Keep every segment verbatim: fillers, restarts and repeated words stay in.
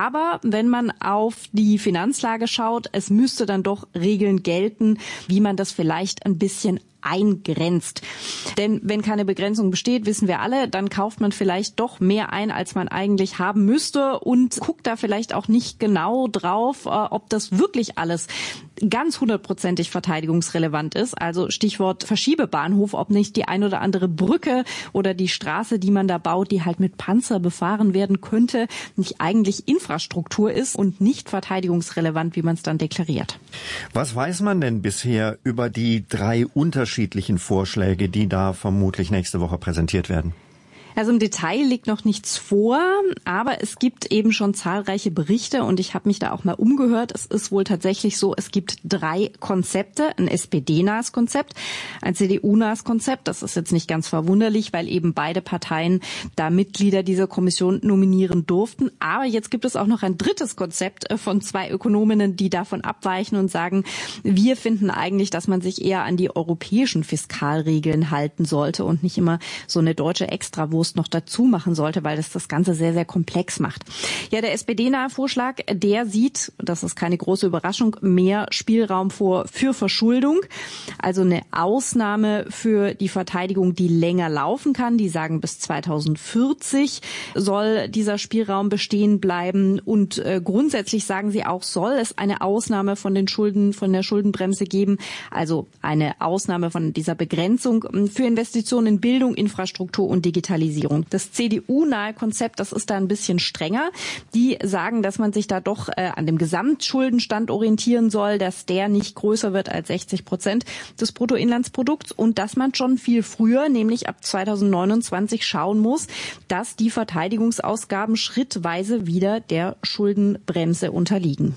Aber wenn man auf die Finanzlage schaut, es müsste dann doch Regeln gelten, wie man das vielleicht ein bisschen eingrenzt. Denn wenn keine Begrenzung besteht, wissen wir alle, dann kauft man vielleicht doch mehr ein, als man eigentlich haben müsste und guckt da vielleicht auch nicht genau drauf, ob das wirklich alles ganz hundertprozentig verteidigungsrelevant ist. Also Stichwort Verschiebebahnhof, ob nicht die ein oder andere Brücke oder die Straße, die man da baut, die halt mit Panzer befahren werden könnte, nicht eigentlich Infrastruktur ist und nicht verteidigungsrelevant, wie man es dann deklariert. Was weiß man denn bisher über die drei unterschiedlichen Vorschläge, die da vermutlich nächste Woche präsentiert werden? Also im Detail liegt noch nichts vor, aber es gibt eben schon zahlreiche Berichte und ich habe mich da auch mal umgehört. Es ist wohl tatsächlich so, es gibt drei Konzepte, ein S P D-nahes Konzept, ein C D U-nahes Konzept. Das ist jetzt nicht ganz verwunderlich, weil eben beide Parteien da Mitglieder dieser Kommission nominieren durften. Aber jetzt gibt es auch noch ein drittes Konzept von zwei Ökonominnen, die davon abweichen und sagen, wir finden eigentlich, dass man sich eher an die europäischen Fiskalregeln halten sollte und nicht immer so eine deutsche Extrawurst noch dazu machen sollte, weil das das Ganze sehr, sehr komplex macht. Ja, der S P D-nahe Vorschlag, der sieht, das ist keine große Überraschung, mehr Spielraum vor für Verschuldung. Also eine Ausnahme für die Verteidigung, die länger laufen kann. Die sagen, bis zweitausendvierzig soll dieser Spielraum bestehen bleiben. Und äh, grundsätzlich sagen sie auch, soll es eine Ausnahme von den Schulden, von der Schuldenbremse geben. Also eine Ausnahme von dieser Begrenzung für Investitionen in Bildung, Infrastruktur und Digitalisierung. Das C D U-nahe Konzept, das ist da ein bisschen strenger. Die sagen, dass man sich da doch äh, an dem Gesamtschuldenstand orientieren soll, dass der nicht größer wird als sechzig Prozent des Bruttoinlandsprodukts und dass man schon viel früher, nämlich ab zweitausendneunundzwanzig, schauen muss, dass die Verteidigungsausgaben schrittweise wieder der Schuldenbremse unterliegen.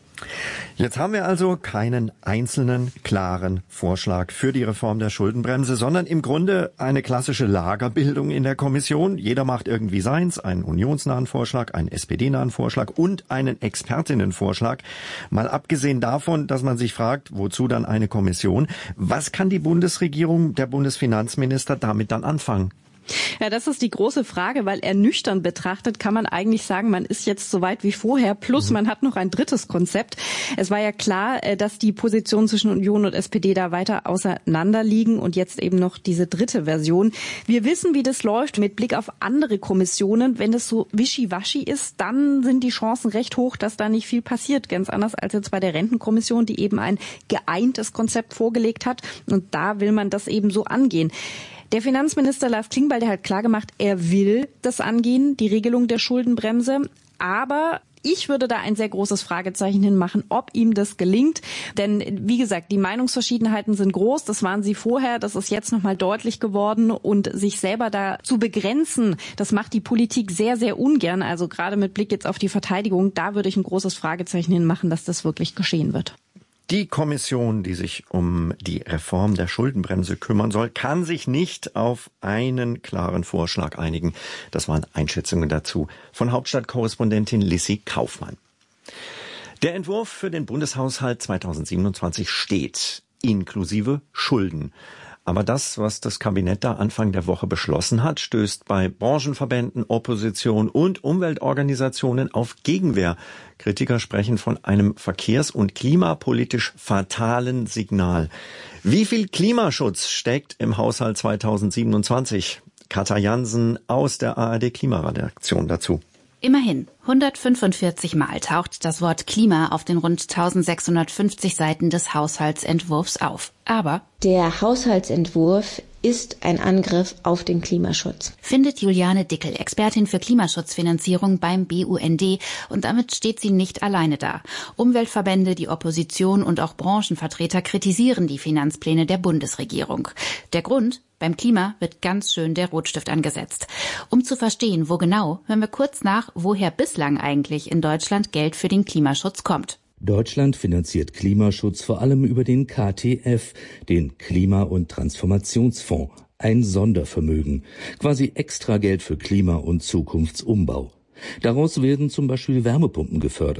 Jetzt haben wir also keinen einzelnen klaren Vorschlag für die Reform der Schuldenbremse, sondern im Grunde eine klassische Lagerbildung in der Kommission. Jeder macht irgendwie seins, einen unionsnahen Vorschlag, einen S P D-nahen Vorschlag und einen Expertinnenvorschlag. Mal abgesehen davon, dass man sich fragt, wozu dann eine Kommission? Was kann die Bundesregierung, der Bundesfinanzminister damit dann anfangen? Ja, das ist die große Frage, weil ernüchternd betrachtet kann man eigentlich sagen, man ist jetzt so weit wie vorher, plus man hat noch ein drittes Konzept. Es war ja klar, dass die Positionen zwischen Union und S P D da weiter auseinander liegen und jetzt eben noch diese dritte Version. Wir wissen, wie das läuft mit Blick auf andere Kommissionen. Wenn das so wischiwaschi ist, dann sind die Chancen recht hoch, dass da nicht viel passiert. Ganz anders als jetzt bei der Rentenkommission, die eben ein geeintes Konzept vorgelegt hat. Und da will man das eben so angehen. Der Finanzminister Lars Klingbeil, der hat klargemacht, er will das angehen, die Regelung der Schuldenbremse. Aber ich würde da ein sehr großes Fragezeichen hinmachen, ob ihm das gelingt. Denn wie gesagt, die Meinungsverschiedenheiten sind groß. Das waren sie vorher. Das ist jetzt nochmal deutlich geworden. Und sich selber da zu begrenzen, das macht die Politik sehr, sehr ungern. Also gerade mit Blick jetzt auf die Verteidigung, da würde ich ein großes Fragezeichen hinmachen, dass das wirklich geschehen wird. Die Kommission, die sich um die Reform der Schuldenbremse kümmern soll, kann sich nicht auf einen klaren Vorschlag einigen. Das waren Einschätzungen dazu von Hauptstadtkorrespondentin Lissy Kaufmann. Der Entwurf für den Bundeshaushalt zweitausendsiebenundzwanzig steht, inklusive Schulden. Aber das, was das Kabinett da Anfang der Woche beschlossen hat, stößt bei Branchenverbänden, Opposition und Umweltorganisationen auf Gegenwehr. Kritiker sprechen von einem verkehrs- und klimapolitisch fatalen Signal. Wie viel Klimaschutz steckt im Haushalt zweitausendsiebenundzwanzig? Katja Jansen aus der A R D-Klimaredaktion dazu. Immerhin, hundertfünfundvierzig Mal taucht das Wort Klima auf den rund eintausendsechshundertfünfzig Seiten des Haushaltsentwurfs auf. Aber der Haushaltsentwurf ist ein Angriff auf den Klimaschutz, findet Juliane Dickel, Expertin für Klimaschutzfinanzierung beim B U N D. Und damit steht sie nicht alleine da. Umweltverbände, die Opposition und auch Branchenvertreter kritisieren die Finanzpläne der Bundesregierung. Der Grund? Beim Klima wird ganz schön der Rotstift angesetzt. Um zu verstehen, wo genau, hören wir kurz nach, woher bislang eigentlich in Deutschland Geld für den Klimaschutz kommt. Deutschland finanziert Klimaschutz vor allem über den K T F, den Klima- und Transformationsfonds, ein Sondervermögen, quasi Extrageld für Klima- und Zukunftsumbau. Daraus werden zum Beispiel Wärmepumpen gefördert.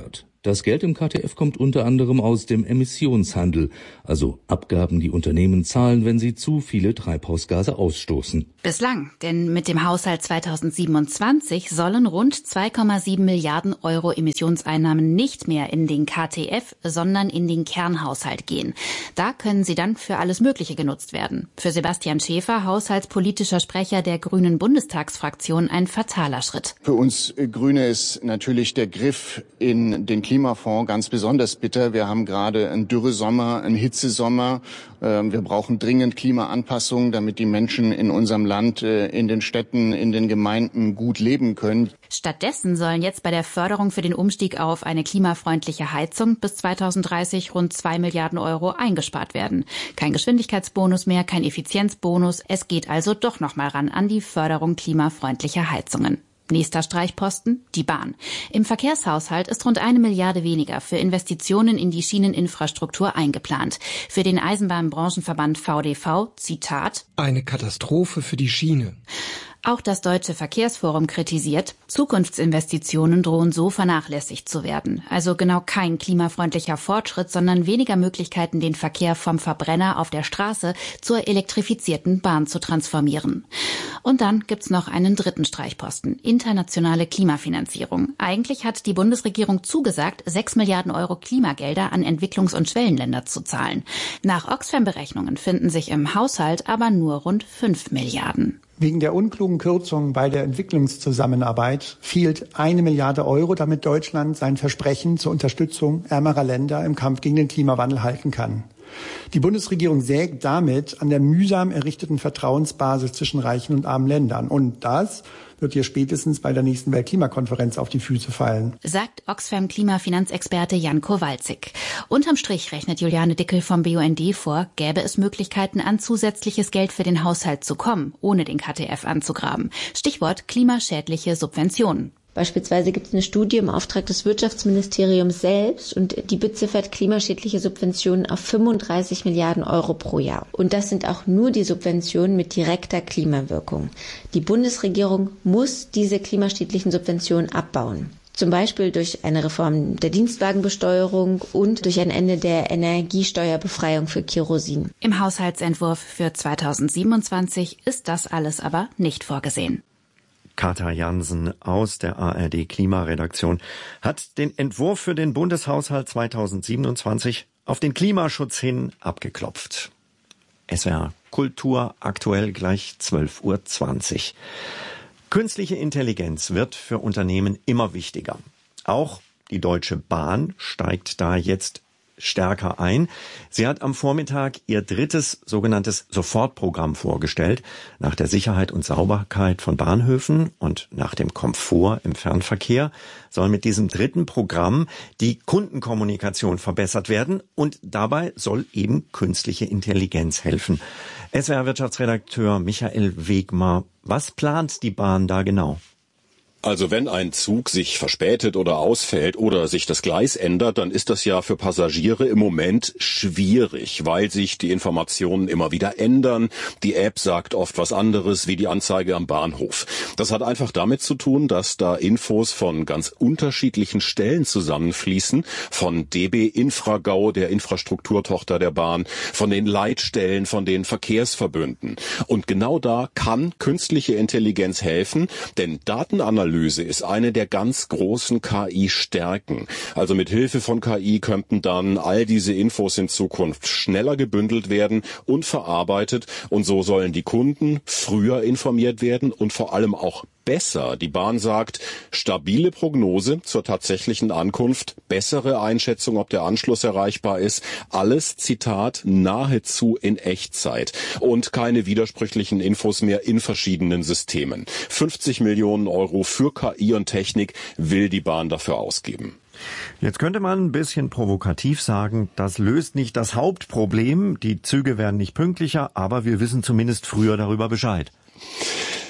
Das Geld im K T F kommt unter anderem aus dem Emissionshandel, also Abgaben, die Unternehmen zahlen, wenn sie zu viele Treibhausgase ausstoßen. Bislang, denn mit dem Haushalt zweitausendsiebenundzwanzig sollen rund zwei Komma sieben Milliarden Euro Emissionseinnahmen nicht mehr in den K T F, sondern in den Kernhaushalt gehen. Da können sie dann für alles Mögliche genutzt werden. Für Sebastian Schäfer, haushaltspolitischer Sprecher der Grünen Bundestagsfraktion, ein fataler Schritt. Für uns Grüne ist natürlich der Griff in den Klimafonds ganz besonders bitter. Wir haben gerade einen Dürresommer, einen Hitzesommer. Wir brauchen dringend Klimaanpassungen, damit die Menschen in unserem Land, in den Städten, in den Gemeinden gut leben können. Stattdessen sollen jetzt bei der Förderung für den Umstieg auf eine klimafreundliche Heizung bis zweitausenddreißig rund zwei Milliarden Euro eingespart werden. Kein Geschwindigkeitsbonus mehr, kein Effizienzbonus. Es geht also doch noch mal ran an die Förderung klimafreundlicher Heizungen. Nächster Streichposten, die Bahn. Im Verkehrshaushalt ist rund eine Milliarde weniger für Investitionen in die Schieneninfrastruktur eingeplant. Für den Eisenbahnbranchenverband V D V, Zitat, eine Katastrophe für die Schiene. Auch das Deutsche Verkehrsforum kritisiert, Zukunftsinvestitionen drohen so vernachlässigt zu werden. Also genau kein klimafreundlicher Fortschritt, sondern weniger Möglichkeiten, den Verkehr vom Verbrenner auf der Straße zur elektrifizierten Bahn zu transformieren. Und dann gibt's noch einen dritten Streichposten, internationale Klimafinanzierung. Eigentlich hat die Bundesregierung zugesagt, sechs Milliarden Euro Klimagelder an Entwicklungs- und Schwellenländer zu zahlen. Nach Oxfam-Berechnungen finden sich im Haushalt aber nur rund fünf Milliarden. Wegen der unklugen Kürzungen bei der Entwicklungszusammenarbeit fehlt eine Milliarde Euro, damit Deutschland sein Versprechen zur Unterstützung ärmerer Länder im Kampf gegen den Klimawandel halten kann. Die Bundesregierung sägt damit an der mühsam errichteten Vertrauensbasis zwischen reichen und armen Ländern. Und das wird ihr spätestens bei der nächsten Weltklimakonferenz auf die Füße fallen. Sagt Oxfam-Klimafinanzexperte Jan Kowalczyk. Unterm Strich rechnet Juliane Dickel vom B U N D vor, gäbe es Möglichkeiten, an zusätzliches Geld für den Haushalt zu kommen, ohne den K T F anzugraben. Stichwort klimaschädliche Subventionen. Beispielsweise gibt es eine Studie im Auftrag des Wirtschaftsministeriums selbst und die beziffert klimaschädliche Subventionen auf fünfunddreißig Milliarden Euro pro Jahr. Und das sind auch nur die Subventionen mit direkter Klimawirkung. Die Bundesregierung muss diese klimaschädlichen Subventionen abbauen. Zum Beispiel durch eine Reform der Dienstwagenbesteuerung und durch ein Ende der Energiesteuerbefreiung für Kerosin. Im Haushaltsentwurf für zweitausendsiebenundzwanzig ist das alles aber nicht vorgesehen. Katja Jansen aus der A R D Klimaredaktion hat den Entwurf für den Bundeshaushalt zweitausendsiebenundzwanzig auf den Klimaschutz hin abgeklopft. S W R Kultur aktuell gleich zwölf Uhr zwanzig. Künstliche Intelligenz wird für Unternehmen immer wichtiger. Auch die Deutsche Bahn steigt da jetzt stärker ein. Sie hat am Vormittag ihr drittes sogenanntes Sofortprogramm vorgestellt. Nach der Sicherheit und Sauberkeit von Bahnhöfen und nach dem Komfort im Fernverkehr soll mit diesem dritten Programm die Kundenkommunikation verbessert werden und dabei soll eben künstliche Intelligenz helfen. S W R-Wirtschaftsredakteur Michael Wegmar, was plant die Bahn da genau? Also wenn ein Zug sich verspätet oder ausfällt oder sich das Gleis ändert, dann ist das ja für Passagiere im Moment schwierig, weil sich die Informationen immer wieder ändern. Die App sagt oft was anderes wie die Anzeige am Bahnhof. Das hat einfach damit zu tun, dass da Infos von ganz unterschiedlichen Stellen zusammenfließen. Von D B Infragau, der Infrastrukturtochter der Bahn, von den Leitstellen, von den Verkehrsverbünden. Und genau da kann künstliche Intelligenz helfen, denn Datenanalyse ist eine der ganz großen K I-Stärken. Also mit Hilfe von K I könnten dann all diese Infos in Zukunft schneller gebündelt werden und verarbeitet. Und so sollen die Kunden früher informiert werden und vor allem auch besser. Die Bahn sagt, stabile Prognose zur tatsächlichen Ankunft, bessere Einschätzung, ob der Anschluss erreichbar ist. Alles, Zitat, nahezu in Echtzeit. Und keine widersprüchlichen Infos mehr in verschiedenen Systemen. fünfzig Millionen Euro für K I und Technik will die Bahn dafür ausgeben. Jetzt könnte man ein bisschen provokativ sagen, das löst nicht das Hauptproblem. Die Züge werden nicht pünktlicher, aber wir wissen zumindest früher darüber Bescheid.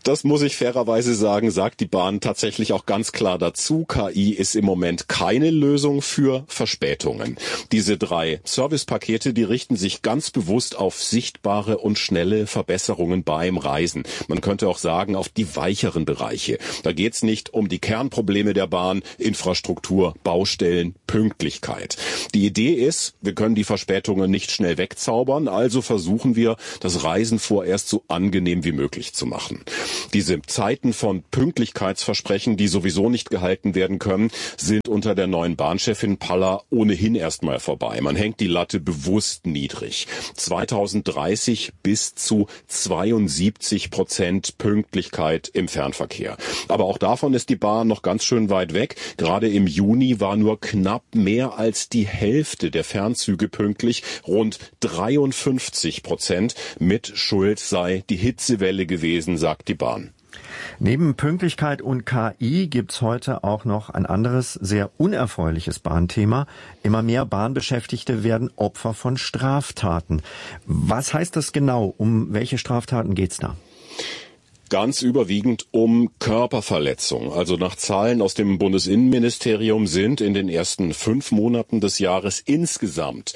Das muss ich fairerweise sagen, sagt die Bahn tatsächlich auch ganz klar dazu. K I ist im Moment keine Lösung für Verspätungen. Diese drei Servicepakete, die richten sich ganz bewusst auf sichtbare und schnelle Verbesserungen beim Reisen. Man könnte auch sagen, auf die weicheren Bereiche. Da geht's nicht um die Kernprobleme der Bahn, Infrastruktur, Baustellen, Pünktlichkeit. Die Idee ist, wir können die Verspätungen nicht schnell wegzaubern, also versuchen wir, das Reisen vorerst so angenehm wie möglich zu machen. Diese Zeiten von Pünktlichkeitsversprechen, die sowieso nicht gehalten werden können, sind unter der neuen Bahnchefin Paller ohnehin erstmal vorbei. Man hängt die Latte bewusst niedrig. zweitausenddreißig bis zu zweiundsiebzig Prozent Pünktlichkeit im Fernverkehr. Aber auch davon ist die Bahn noch ganz schön weit weg. Gerade im Juni war nur knapp mehr als die Hälfte der Fernzüge pünktlich, rund dreiundfünfzig Prozent. Mit Schuld sei die Hitzewelle gewesen, sagt die Bahn. Neben Pünktlichkeit und K I gibt's heute auch noch ein anderes, sehr unerfreuliches Bahnthema. Immer mehr Bahnbeschäftigte werden Opfer von Straftaten. Was heißt das genau? Um welche Straftaten geht's da? Ganz überwiegend um Körperverletzung. Also nach Zahlen aus dem Bundesinnenministerium sind in den ersten fünf Monaten des Jahres insgesamt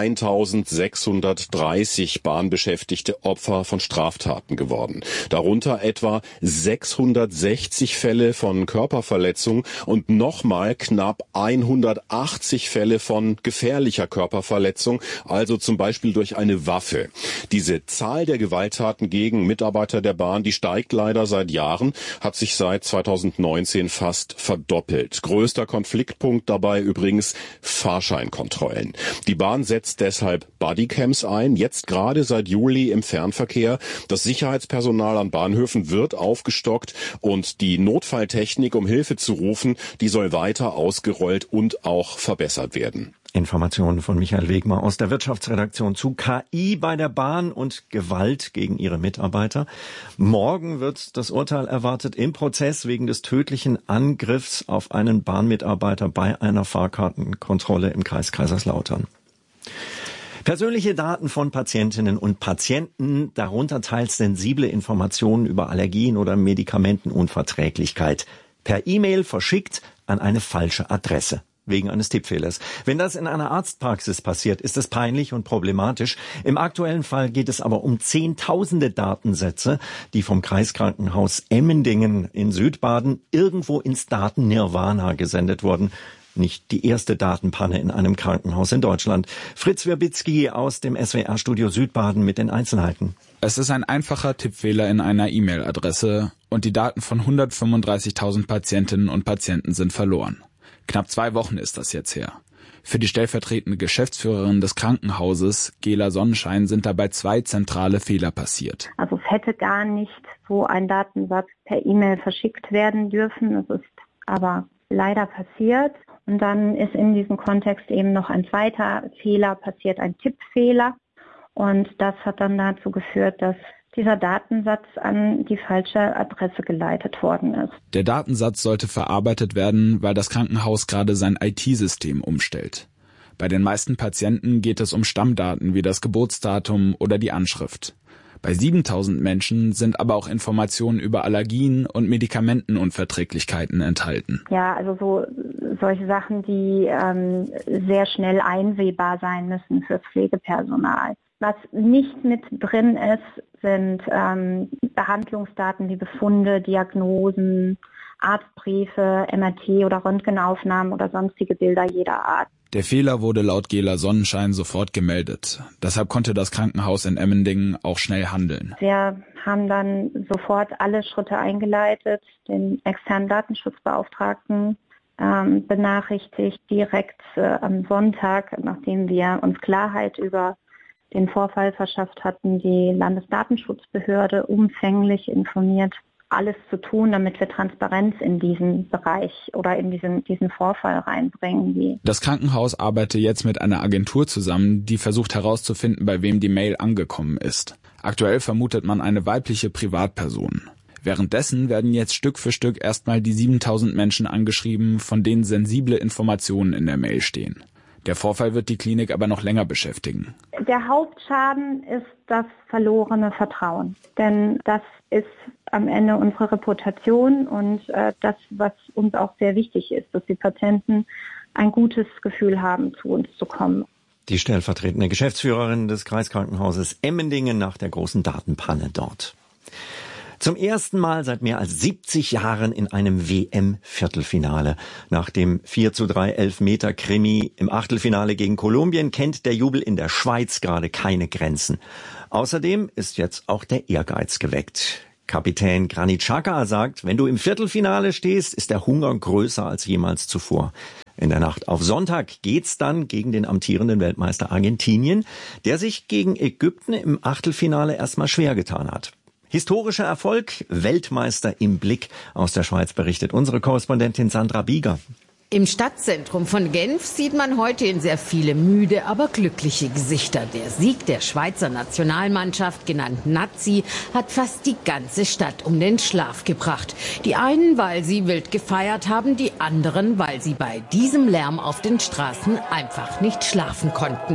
eintausendsechshundertdreißig Bahnbeschäftigte Opfer von Straftaten geworden. Darunter etwa sechshundertsechzig Fälle von Körperverletzung und nochmal knapp hundertachtzig Fälle von gefährlicher Körperverletzung, also zum Beispiel durch eine Waffe. Diese Zahl der Gewalttaten gegen Mitarbeiter der Bahn, die steigt leider seit Jahren, hat sich seit zweitausendneunzehn fast verdoppelt. Größter Konfliktpunkt dabei übrigens Fahrscheinkontrollen. Die Bahn setzt deshalb Bodycams ein, jetzt gerade seit Juli im Fernverkehr. Das Sicherheitspersonal an Bahnhöfen wird aufgestockt und die Notfalltechnik, um Hilfe zu rufen, die soll weiter ausgerollt und auch verbessert werden. Informationen von Michael Wegmer aus der Wirtschaftsredaktion zu K I bei der Bahn und Gewalt gegen ihre Mitarbeiter. Morgen wird das Urteil erwartet im Prozess wegen des tödlichen Angriffs auf einen Bahnmitarbeiter bei einer Fahrkartenkontrolle im Kreis Kaiserslautern. Persönliche Daten von Patientinnen und Patienten, darunter teils sensible Informationen über Allergien oder Medikamentenunverträglichkeit, per E-Mail verschickt an eine falsche Adresse. Wegen eines Tippfehlers. Wenn das in einer Arztpraxis passiert, ist es peinlich und problematisch. Im aktuellen Fall geht es aber um zehntausende Datensätze, die vom Kreiskrankenhaus Emmendingen in Südbaden irgendwo ins Daten-Nirvana gesendet wurden. Nicht die erste Datenpanne in einem Krankenhaus in Deutschland. Fritz Werbitzky aus dem S W R-Studio Südbaden mit den Einzelheiten. Es ist ein einfacher Tippfehler in einer E-Mail-Adresse und die Daten von hundertfünfunddreißigtausend Patientinnen und Patienten sind verloren. Knapp zwei Wochen ist das jetzt her. Für die stellvertretende Geschäftsführerin des Krankenhauses, Gela Sonnenschein, sind dabei zwei zentrale Fehler passiert. Also es hätte gar nicht so ein Datensatz per E-Mail verschickt werden dürfen. Es ist aber leider passiert. Und dann ist in diesem Kontext eben noch ein zweiter Fehler passiert, ein Tippfehler. Und das hat dann dazu geführt, dass dieser Datensatz an die falsche Adresse geleitet worden ist. Der Datensatz sollte verarbeitet werden, weil das Krankenhaus gerade sein I T-System umstellt. Bei den meisten Patienten geht es um Stammdaten wie das Geburtsdatum oder die Anschrift. Bei siebentausend Menschen sind aber auch Informationen über Allergien und Medikamentenunverträglichkeiten enthalten. Ja, also so solche Sachen, die ähm, sehr schnell einsehbar sein müssen für Pflegepersonal. Was nicht mit drin ist, sind ähm, Behandlungsdaten wie Befunde, Diagnosen, Arztbriefe, M R T oder Röntgenaufnahmen oder sonstige Bilder jeder Art. Der Fehler wurde laut Gela Sonnenschein sofort gemeldet. Deshalb konnte das Krankenhaus in Emmendingen auch schnell handeln. Wir haben dann sofort alle Schritte eingeleitet, den externen Datenschutzbeauftragten ähm, benachrichtigt, direkt äh, am Sonntag, nachdem wir uns Klarheit über den Vorfall verschafft hatten, die Landesdatenschutzbehörde umfänglich informiert, alles zu tun, damit wir Transparenz in diesen Bereich oder in diesen, diesen Vorfall reinbringen. Die das Krankenhaus arbeitet jetzt mit einer Agentur zusammen, die versucht herauszufinden, bei wem die Mail angekommen ist. Aktuell vermutet man eine weibliche Privatperson. Währenddessen werden jetzt Stück für Stück erstmal die siebentausend Menschen angeschrieben, von denen sensible Informationen in der Mail stehen. Der Vorfall wird die Klinik aber noch länger beschäftigen. Der Hauptschaden ist das verlorene Vertrauen. Denn das ist am Ende unsere Reputation und äh, das, was uns auch sehr wichtig ist, dass die Patienten ein gutes Gefühl haben, zu uns zu kommen. Die stellvertretende Geschäftsführerin des Kreiskrankenhauses Emmendingen nach der großen Datenpanne dort. Zum ersten Mal seit mehr als siebzig Jahren in einem W M-Viertelfinale. Nach dem vier zu drei Elfmeter-Krimi im Achtelfinale gegen Kolumbien kennt der Jubel in der Schweiz gerade keine Grenzen. Außerdem ist jetzt auch der Ehrgeiz geweckt. Kapitän Granit Xhaka sagt, wenn du im Viertelfinale stehst, ist der Hunger größer als jemals zuvor. In der Nacht auf Sonntag geht's dann gegen den amtierenden Weltmeister Argentinien, der sich gegen Ägypten im Achtelfinale erstmal schwer getan hat. Historischer Erfolg, Weltmeister im Blick. Aus der Schweiz berichtet unsere Korrespondentin Sandra Bieger. Im Stadtzentrum von Genf sieht man heute in sehr viele müde, aber glückliche Gesichter. Der Sieg der Schweizer Nationalmannschaft, genannt Nazi, hat fast die ganze Stadt um den Schlaf gebracht. Die einen, weil sie wild gefeiert haben, die anderen, weil sie bei diesem Lärm auf den Straßen einfach nicht schlafen konnten.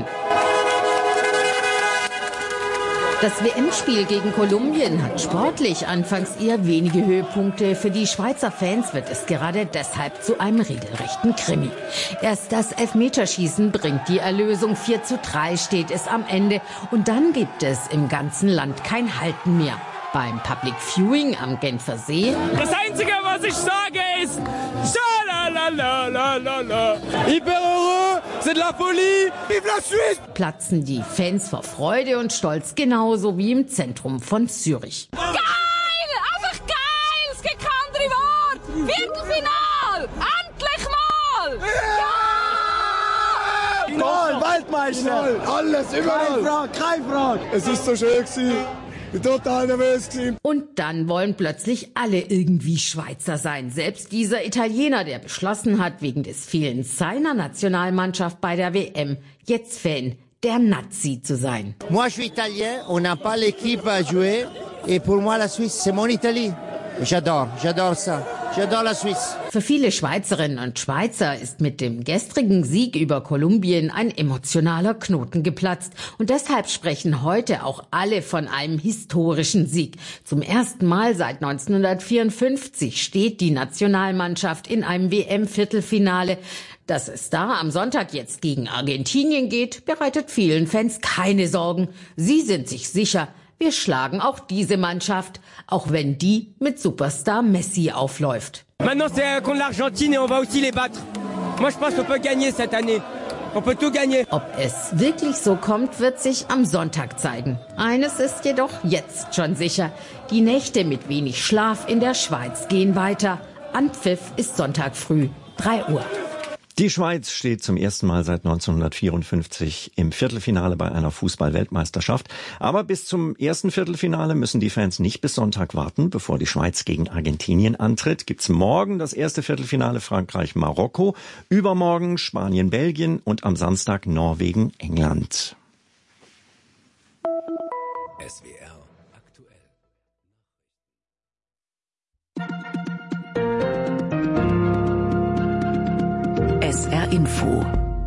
Das W M-Spiel gegen Kolumbien hat sportlich anfangs eher wenige Höhepunkte. Für die Schweizer Fans wird es gerade deshalb zu einem regelrechten Krimi. Erst das Elfmeterschießen bringt die Erlösung. vier zu drei steht es am Ende. Und dann gibt es im ganzen Land kein Halten mehr. Beim Public Viewing am Genfer See. Das Einzige, was ich sage, ist Schalalalalalala. Hyper heureux, c'est de la folie, vive la Suisse! Platzen die Fans vor Freude und Stolz, genauso wie im Zentrum von Zürich. Geil! Einfach geil! Es gibt kein andere Wort! Viertelfinal! Endlich mal! Ja! Goal, Weltmeister! Alles, überall! Keine Frage, keine Frage! Es ist so schön gewesen. Total nervös gewesen. Und dann wollen plötzlich alle irgendwie Schweizer sein. Selbst dieser Italiener, der beschlossen hat, wegen des Fehlens seiner Nationalmannschaft bei der W M jetzt Fan der Nazi zu sein. Moi, je suis italien, on n'a pas l'équipe à jouer, et pour moi la Suisse, c'est mon Italie. J'adore, j'adore ça. J'adore la Suisse. Für viele Schweizerinnen und Schweizer ist mit dem gestrigen Sieg über Kolumbien ein emotionaler Knoten geplatzt. Und deshalb sprechen heute auch alle von einem historischen Sieg. Zum ersten Mal seit neunzehnhundertvierundfünfzig steht die Nationalmannschaft in einem W M-Viertelfinale. Dass es da am Sonntag jetzt gegen Argentinien geht, bereitet vielen Fans keine Sorgen. Sie sind sich sicher, wir schlagen auch diese Mannschaft, auch wenn die mit Superstar Messi aufläuft. Maintenant c'est contre l'Argentine et on va aussi les battre. Moi je pense qu'on peut gagner cette année. On peut tout gagner. Ob es wirklich so kommt, wird sich am Sonntag zeigen. Eines ist jedoch jetzt schon sicher: Die Nächte mit wenig Schlaf in der Schweiz gehen weiter. Anpfiff ist Sonntag früh, drei Uhr. Die Schweiz steht zum ersten Mal seit neunzehnhundertvierundfünfzig im Viertelfinale bei einer Fußball-Weltmeisterschaft. Aber bis zum ersten Viertelfinale müssen die Fans nicht bis Sonntag warten. Bevor die Schweiz gegen Argentinien antritt, gibt's morgen das erste Viertelfinale Frankreich-Marokko, übermorgen Spanien-Belgien und am Samstag Norwegen-England. S W R aktuell. S R Info.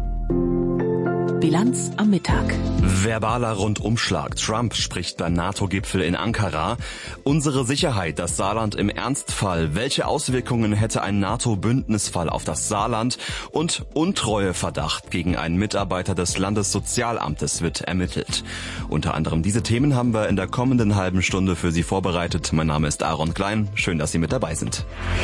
Bilanz am Mittag. Verbaler Rundumschlag. Trump spricht beim NATO-Gipfel in Ankara. Unsere Sicherheit, das Saarland im Ernstfall. Welche Auswirkungen hätte ein NATO-Bündnisfall auf das Saarland? Und Untreueverdacht gegen einen Mitarbeiter des Landessozialamtes wird ermittelt. Unter anderem diese Themen haben wir in der kommenden halben Stunde für Sie vorbereitet. Mein Name ist Aaron Klein. Schön, dass Sie mit dabei sind.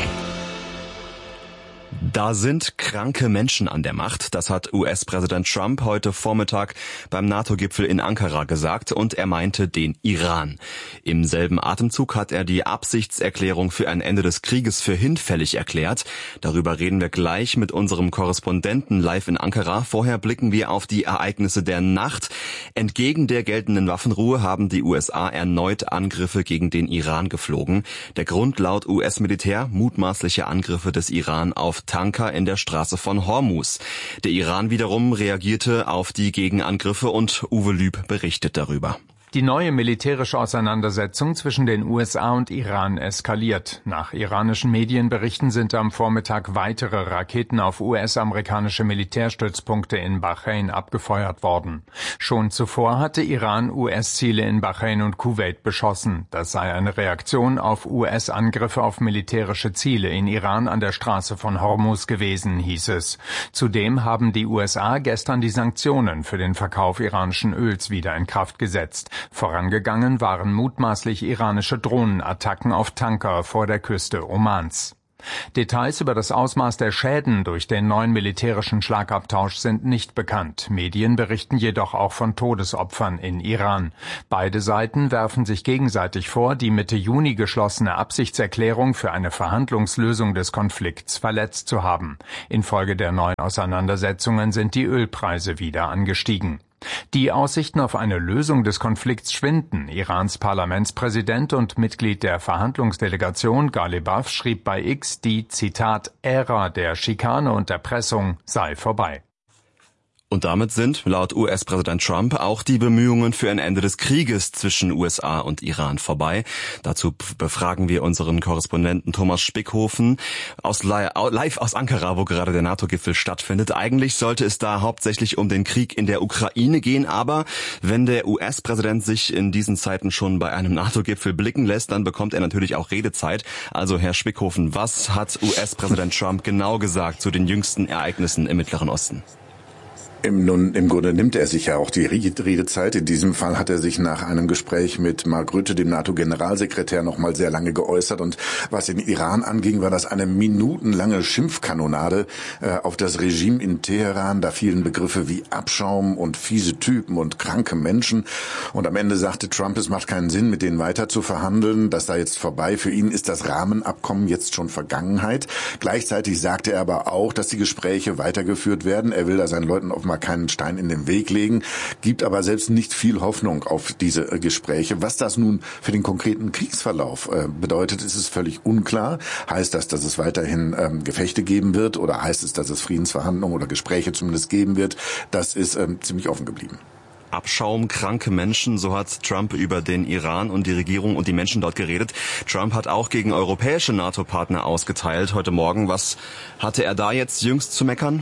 Da sind kranke Menschen an der Macht. Das hat U S-Präsident Trump heute Vormittag beim NATO-Gipfel in Ankara gesagt, und er meinte den Iran. Im selben Atemzug hat er die Absichtserklärung für ein Ende des Krieges für hinfällig erklärt. Darüber reden wir gleich mit unserem Korrespondenten live in Ankara. Vorher blicken wir auf die Ereignisse der Nacht. Entgegen der geltenden Waffenruhe haben die U S A erneut Angriffe gegen den Iran geflogen. Der Grund laut U S-Militär: mutmaßliche Angriffe des Iran auf Tanker in der Straße von Hormuz. Der Iran wiederum reagierte auf die Gegenangriffe und Uwe Lüb berichtet darüber. Die neue militärische Auseinandersetzung zwischen den U S A und Iran eskaliert. Nach iranischen Medienberichten sind am Vormittag weitere Raketen auf U S-amerikanische Militärstützpunkte in Bahrain abgefeuert worden. Schon zuvor hatte Iran U S-Ziele in Bahrain und Kuwait beschossen. Das sei eine Reaktion auf U S-Angriffe auf militärische Ziele in Iran an der Straße von Hormuz gewesen, hieß es. Zudem haben die U S A gestern die Sanktionen für den Verkauf iranischen Öls wieder in Kraft gesetzt. Vorangegangen waren mutmaßlich iranische Drohnenattacken auf Tanker vor der Küste Omans. Details über das Ausmaß der Schäden durch den neuen militärischen Schlagabtausch sind nicht bekannt. Medien berichten jedoch auch von Todesopfern in Iran. Beide Seiten werfen sich gegenseitig vor, die Mitte Juni geschlossene Absichtserklärung für eine Verhandlungslösung des Konflikts verletzt zu haben. Infolge der neuen Auseinandersetzungen sind die Ölpreise wieder angestiegen. Die Aussichten auf eine Lösung des Konflikts schwinden. Irans Parlamentspräsident und Mitglied der Verhandlungsdelegation Ghalibaf schrieb bei X, die, Zitat, Ära der Schikane und Erpressung sei vorbei. Und damit sind, laut U S-Präsident Trump, auch die Bemühungen für ein Ende des Krieges zwischen U S A und Iran vorbei. Dazu befragen wir unseren Korrespondenten Thomas Spickhofen aus live aus Ankara, wo gerade der NATO-Gipfel stattfindet. Eigentlich sollte es da hauptsächlich um den Krieg in der Ukraine gehen, aber wenn der U S-Präsident sich in diesen Zeiten schon bei einem NATO-Gipfel blicken lässt, dann bekommt er natürlich auch Redezeit. Also Herr Spickhofen, was hat U S-Präsident Trump genau gesagt zu den jüngsten Ereignissen im Mittleren Osten? Im, nun, im Grunde nimmt er sich ja auch die Redezeit. In diesem Fall hat er sich nach einem Gespräch mit Mark Rutte, dem NATO-Generalsekretär, noch mal sehr lange geäußert. Und was den Iran anging, war das eine minutenlange Schimpfkanonade äh, auf das Regime in Teheran. Da fielen Begriffe wie Abschaum und fiese Typen und kranke Menschen. Und am Ende sagte Trump, es macht keinen Sinn, mit denen weiter zu verhandeln. Das sei jetzt vorbei. Für ihn ist das Rahmenabkommen jetzt schon Vergangenheit. Gleichzeitig sagte er aber auch, dass die Gespräche weitergeführt werden. Er will da seinen Leuten offenbar keinen Stein in den Weg legen, gibt aber selbst nicht viel Hoffnung auf diese äh, Gespräche. Was das nun für den konkreten Kriegsverlauf äh, bedeutet, ist es völlig unklar. Heißt das, dass es weiterhin ähm, Gefechte geben wird oder heißt es, dass es Friedensverhandlungen oder Gespräche zumindest geben wird? Das ist ähm, ziemlich offen geblieben. Abschaum, kranke Menschen, so hat Trump über den Iran und die Regierung und die Menschen dort geredet. Trump hat auch gegen europäische NATO-Partner ausgeteilt heute Morgen. Was hatte er da jetzt jüngst zu meckern?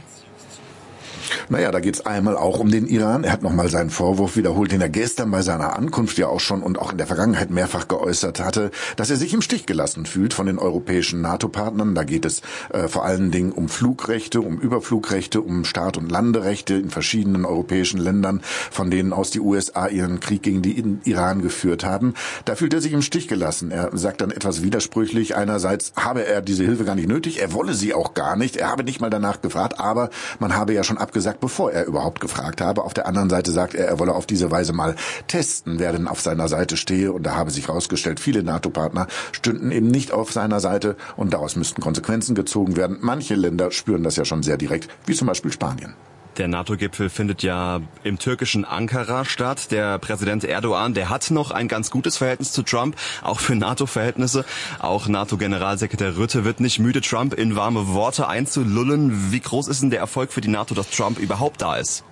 Naja, da geht's einmal auch um den Iran. Er hat nochmal seinen Vorwurf wiederholt, den er gestern bei seiner Ankunft ja auch schon und auch in der Vergangenheit mehrfach geäußert hatte, dass er sich im Stich gelassen fühlt von den europäischen NATO-Partnern. Da geht es äh, vor allen Dingen um Flugrechte, um Überflugrechte, um Start- und Landerechte in verschiedenen europäischen Ländern, von denen aus die U S A ihren Krieg gegen den Iran geführt haben. Da fühlt er sich im Stich gelassen. Er sagt dann etwas widersprüchlich. Einerseits habe er diese Hilfe gar nicht nötig, er wolle sie auch gar nicht, er habe nicht mal danach gefragt, aber man habe ja schon abgesagt, bevor er überhaupt gefragt habe. Auf der anderen Seite sagt er, er wolle auf diese Weise mal testen, wer denn auf seiner Seite stehe. Und da habe sich herausgestellt, viele NATO-Partner stünden eben nicht auf seiner Seite und daraus müssten Konsequenzen gezogen werden. Manche Länder spüren das ja schon sehr direkt, wie zum Beispiel Spanien. Der NATO-Gipfel findet ja im türkischen Ankara statt. Der Präsident Erdogan, der hat noch ein ganz gutes Verhältnis zu Trump, auch für NATO-Verhältnisse. Auch NATO-Generalsekretär Rutte wird nicht müde, Trump in warme Worte einzulullen. Wie groß ist denn der Erfolg für die NATO, dass Trump überhaupt da ist?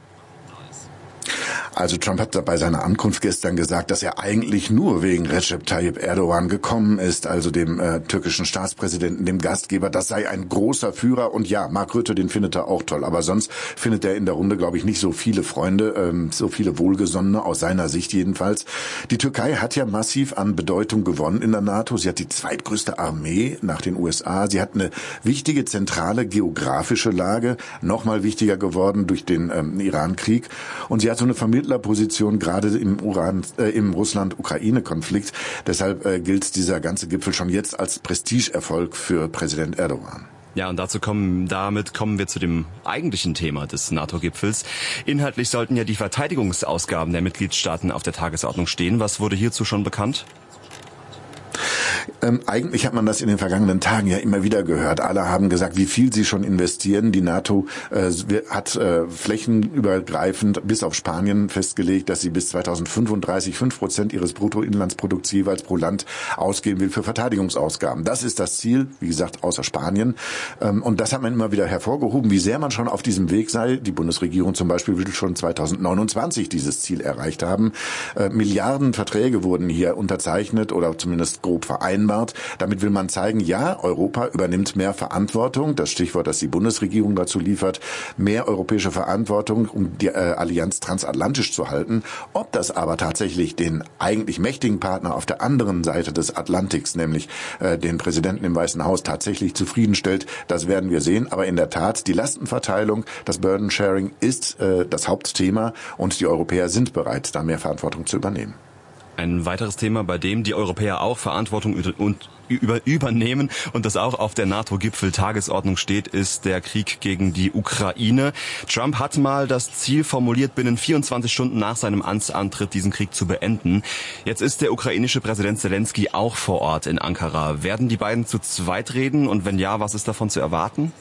Also Trump hat bei seiner Ankunft gestern gesagt, dass er eigentlich nur wegen Recep Tayyip Erdogan gekommen ist, also dem äh, türkischen Staatspräsidenten, dem Gastgeber. Das sei ein großer Führer und ja, Mark Rutte, den findet er auch toll. Aber sonst findet er in der Runde, glaube ich, nicht so viele Freunde, ähm, so viele Wohlgesonnene, aus seiner Sicht jedenfalls. Die Türkei hat ja massiv an Bedeutung gewonnen in der NATO. Sie hat die zweitgrößte Armee nach den U S A. Sie hat eine wichtige zentrale geografische Lage, nochmal wichtiger geworden durch den ähm, Iran-Krieg. Und sie hat so eine Vermittlerposition gerade im, Uran, äh, im Russland-Ukraine-Konflikt. Deshalb äh, gilt dieser ganze Gipfel schon jetzt als Prestigeerfolg für Präsident Erdogan. Ja, und dazu kommen, damit kommen wir zu dem eigentlichen Thema des NATO-Gipfels. Inhaltlich sollten ja die Verteidigungsausgaben der Mitgliedstaaten auf der Tagesordnung stehen. Was wurde hierzu schon bekannt? Ähm, eigentlich hat man das in den vergangenen Tagen ja immer wieder gehört. Alle haben gesagt, wie viel sie schon investieren. Die NATO äh, hat äh, flächenübergreifend bis auf Spanien festgelegt, dass sie bis zweitausendfünfunddreißig fünf Prozent ihres Bruttoinlandsprodukts jeweils pro Land ausgeben will für Verteidigungsausgaben. Das ist das Ziel, wie gesagt, außer Spanien. Ähm, und das hat man immer wieder hervorgehoben, wie sehr man schon auf diesem Weg sei. Die Bundesregierung zum Beispiel will schon zweitausendneunundzwanzig dieses Ziel erreicht haben. Äh, Milliarden Verträge wurden hier unterzeichnet oder zumindest grob vereinbart. Damit will man zeigen, ja, Europa übernimmt mehr Verantwortung. Das Stichwort, das die Bundesregierung dazu liefert, mehr europäische Verantwortung, um die äh, Allianz transatlantisch zu halten. Ob das aber tatsächlich den eigentlich mächtigen Partner auf der anderen Seite des Atlantiks, nämlich äh, den Präsidenten im Weißen Haus, tatsächlich zufriedenstellt, das werden wir sehen. Aber in der Tat, die Lastenverteilung, das Burden Sharing ist äh, das Hauptthema und die Europäer sind bereit, da mehr Verantwortung zu übernehmen. Ein weiteres Thema, bei dem die Europäer auch Verantwortung und über, übernehmen und das auch auf der NATO-Gipfel-Tagesordnung steht, ist der Krieg gegen die Ukraine. Trump hat mal das Ziel formuliert, binnen vierundzwanzig Stunden nach seinem Amtsantritt diesen Krieg zu beenden. Jetzt ist der ukrainische Präsident Zelensky auch vor Ort in Ankara. Werden die beiden zu zweit reden und wenn ja, was ist davon zu erwarten?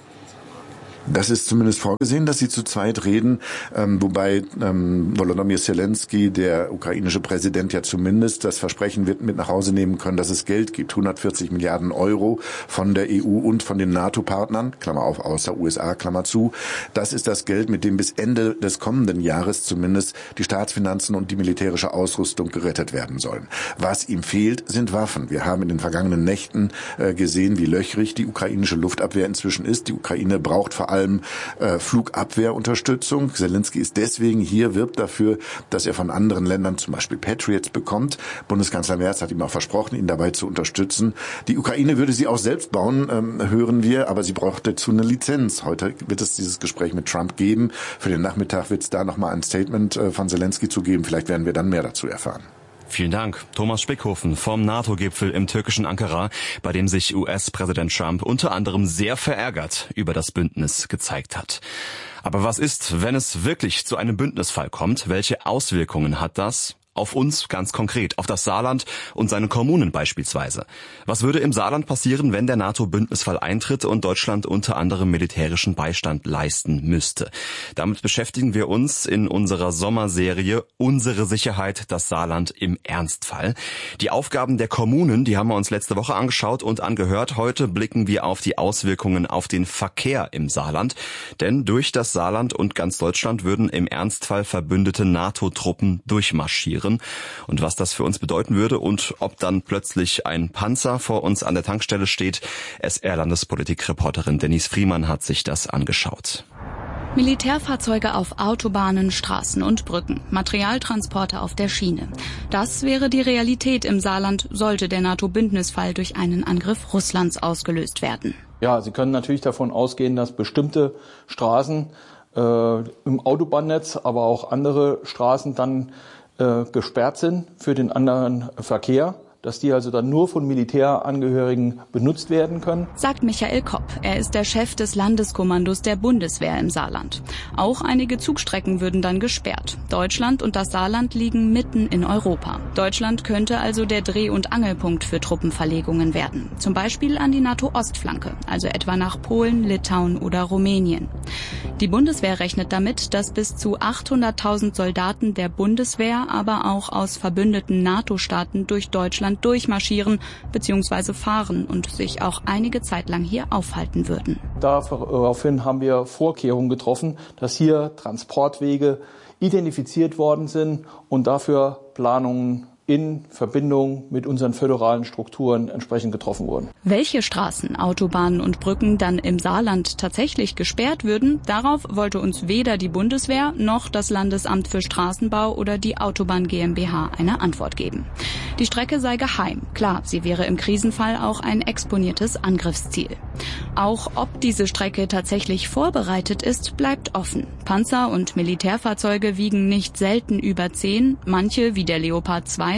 Das ist zumindest vorgesehen, dass sie zu zweit reden, ähm, wobei ähm, Volodymyr Zelensky, der ukrainische Präsident, ja zumindest das Versprechen wird mit nach Hause nehmen können, dass es Geld gibt, hundertvierzig Milliarden Euro von der E U und von den NATO-Partnern, Klammer auf, außer U S A, Klammer zu. Das ist das Geld, mit dem bis Ende des kommenden Jahres zumindest die Staatsfinanzen und die militärische Ausrüstung gerettet werden sollen. Was ihm fehlt, sind Waffen. Wir haben in den vergangenen Nächten äh, gesehen, wie löchrig die ukrainische Luftabwehr inzwischen ist. Die Ukraine braucht vor allem Äh, Flugabwehrunterstützung. Zelensky ist deswegen hier, wirbt dafür, dass er von anderen Ländern zum Beispiel Patriots bekommt. Bundeskanzler Merz hat ihm auch versprochen, ihn dabei zu unterstützen. Die Ukraine würde sie auch selbst bauen, ähm, hören wir, aber sie braucht dazu eine Lizenz. Heute wird es dieses Gespräch mit Trump geben. Für den Nachmittag wird es da nochmal ein Statement äh, von Zelensky zu geben. Vielleicht werden wir dann mehr dazu erfahren. Vielen Dank. Thomas Spickhofen vom NATO-Gipfel im türkischen Ankara, bei dem sich U S-Präsident Trump unter anderem sehr verärgert über das Bündnis gezeigt hat. Aber was ist, wenn es wirklich zu einem Bündnisfall kommt? Welche Auswirkungen hat das? Auf uns ganz konkret, auf das Saarland und seine Kommunen beispielsweise. Was würde im Saarland passieren, wenn der NATO-Bündnisfall eintritt und Deutschland unter anderem militärischen Beistand leisten müsste? Damit beschäftigen wir uns in unserer Sommerserie Unsere Sicherheit, das Saarland im Ernstfall. Die Aufgaben der Kommunen, die haben wir uns letzte Woche angeschaut und angehört. Heute blicken wir auf die Auswirkungen auf den Verkehr im Saarland. Denn durch das Saarland und ganz Deutschland würden im Ernstfall verbündete NATO-Truppen durchmarschieren. Und was das für uns bedeuten würde und ob dann plötzlich ein Panzer vor uns an der Tankstelle steht. S R-Landespolitik-Reporterin Denise Friemann hat sich das angeschaut. Militärfahrzeuge auf Autobahnen, Straßen und Brücken, Materialtransporte auf der Schiene. Das wäre die Realität im Saarland, sollte der NATO-Bündnisfall durch einen Angriff Russlands ausgelöst werden. Ja, Sie können natürlich davon ausgehen, dass bestimmte Straßen äh, im Autobahnnetz, aber auch andere Straßen dann äh, gesperrt sind für den anderen Verkehr, dass die also dann nur von Militärangehörigen benutzt werden können. Sagt Michael Kopp. Er ist der Chef des Landeskommandos der Bundeswehr im Saarland. Auch einige Zugstrecken würden dann gesperrt. Deutschland und das Saarland liegen mitten in Europa. Deutschland könnte also der Dreh- und Angelpunkt für Truppenverlegungen werden. Zum Beispiel an die NATO-Ostflanke, also etwa nach Polen, Litauen oder Rumänien. Die Bundeswehr rechnet damit, dass bis zu achthunderttausend Soldaten der Bundeswehr, aber auch aus verbündeten NATO-Staaten durch Deutschland durchmarschieren bzw. fahren und sich auch einige Zeit lang hier aufhalten würden. Daraufhin haben wir Vorkehrungen getroffen, dass hier Transportwege identifiziert worden sind und dafür Planungen in Verbindung mit unseren föderalen Strukturen entsprechend getroffen wurden. Welche Straßen, Autobahnen und Brücken dann im Saarland tatsächlich gesperrt würden, darauf wollte uns weder die Bundeswehr noch das Landesamt für Straßenbau oder die Autobahn GmbH eine Antwort geben. Die Strecke sei geheim. Klar, sie wäre im Krisenfall auch ein exponiertes Angriffsziel. Auch ob diese Strecke tatsächlich vorbereitet ist, bleibt offen. Panzer und Militärfahrzeuge wiegen nicht selten über zehn, manche wie der Leopard zwei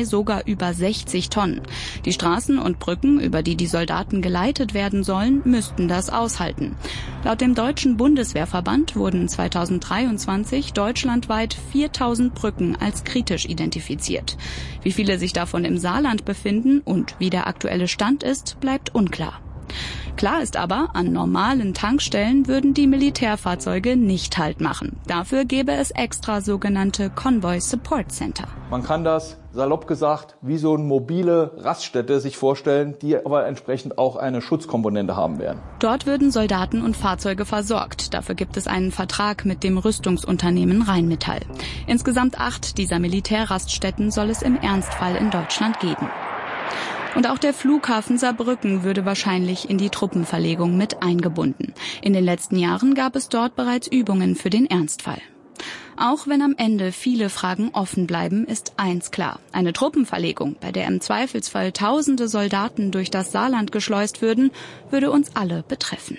zwei sogar über sechzig Tonnen. Die Straßen und Brücken, über die die Soldaten geleitet werden sollen, müssten das aushalten. Laut dem Deutschen Bundeswehrverband wurden zweitausenddreiundzwanzig deutschlandweit viertausend Brücken als kritisch identifiziert. Wie viele sich davon im Saarland befinden und wie der aktuelle Stand ist, bleibt unklar. Klar ist aber, an normalen Tankstellen würden die Militärfahrzeuge nicht Halt machen. Dafür gäbe es extra sogenannte Convoy Support Center. Man kann das, salopp gesagt, wie so eine mobile Raststätte sich vorstellen, die aber entsprechend auch eine Schutzkomponente haben werden. Dort würden Soldaten und Fahrzeuge versorgt. Dafür gibt es einen Vertrag mit dem Rüstungsunternehmen Rheinmetall. Insgesamt acht dieser Militärraststätten soll es im Ernstfall in Deutschland geben. Und auch der Flughafen Saarbrücken würde wahrscheinlich in die Truppenverlegung mit eingebunden. In den letzten Jahren gab es dort bereits Übungen für den Ernstfall. Auch wenn am Ende viele Fragen offen bleiben, ist eins klar. Eine Truppenverlegung, bei der im Zweifelsfall tausende Soldaten durch das Saarland geschleust würden, würde uns alle betreffen.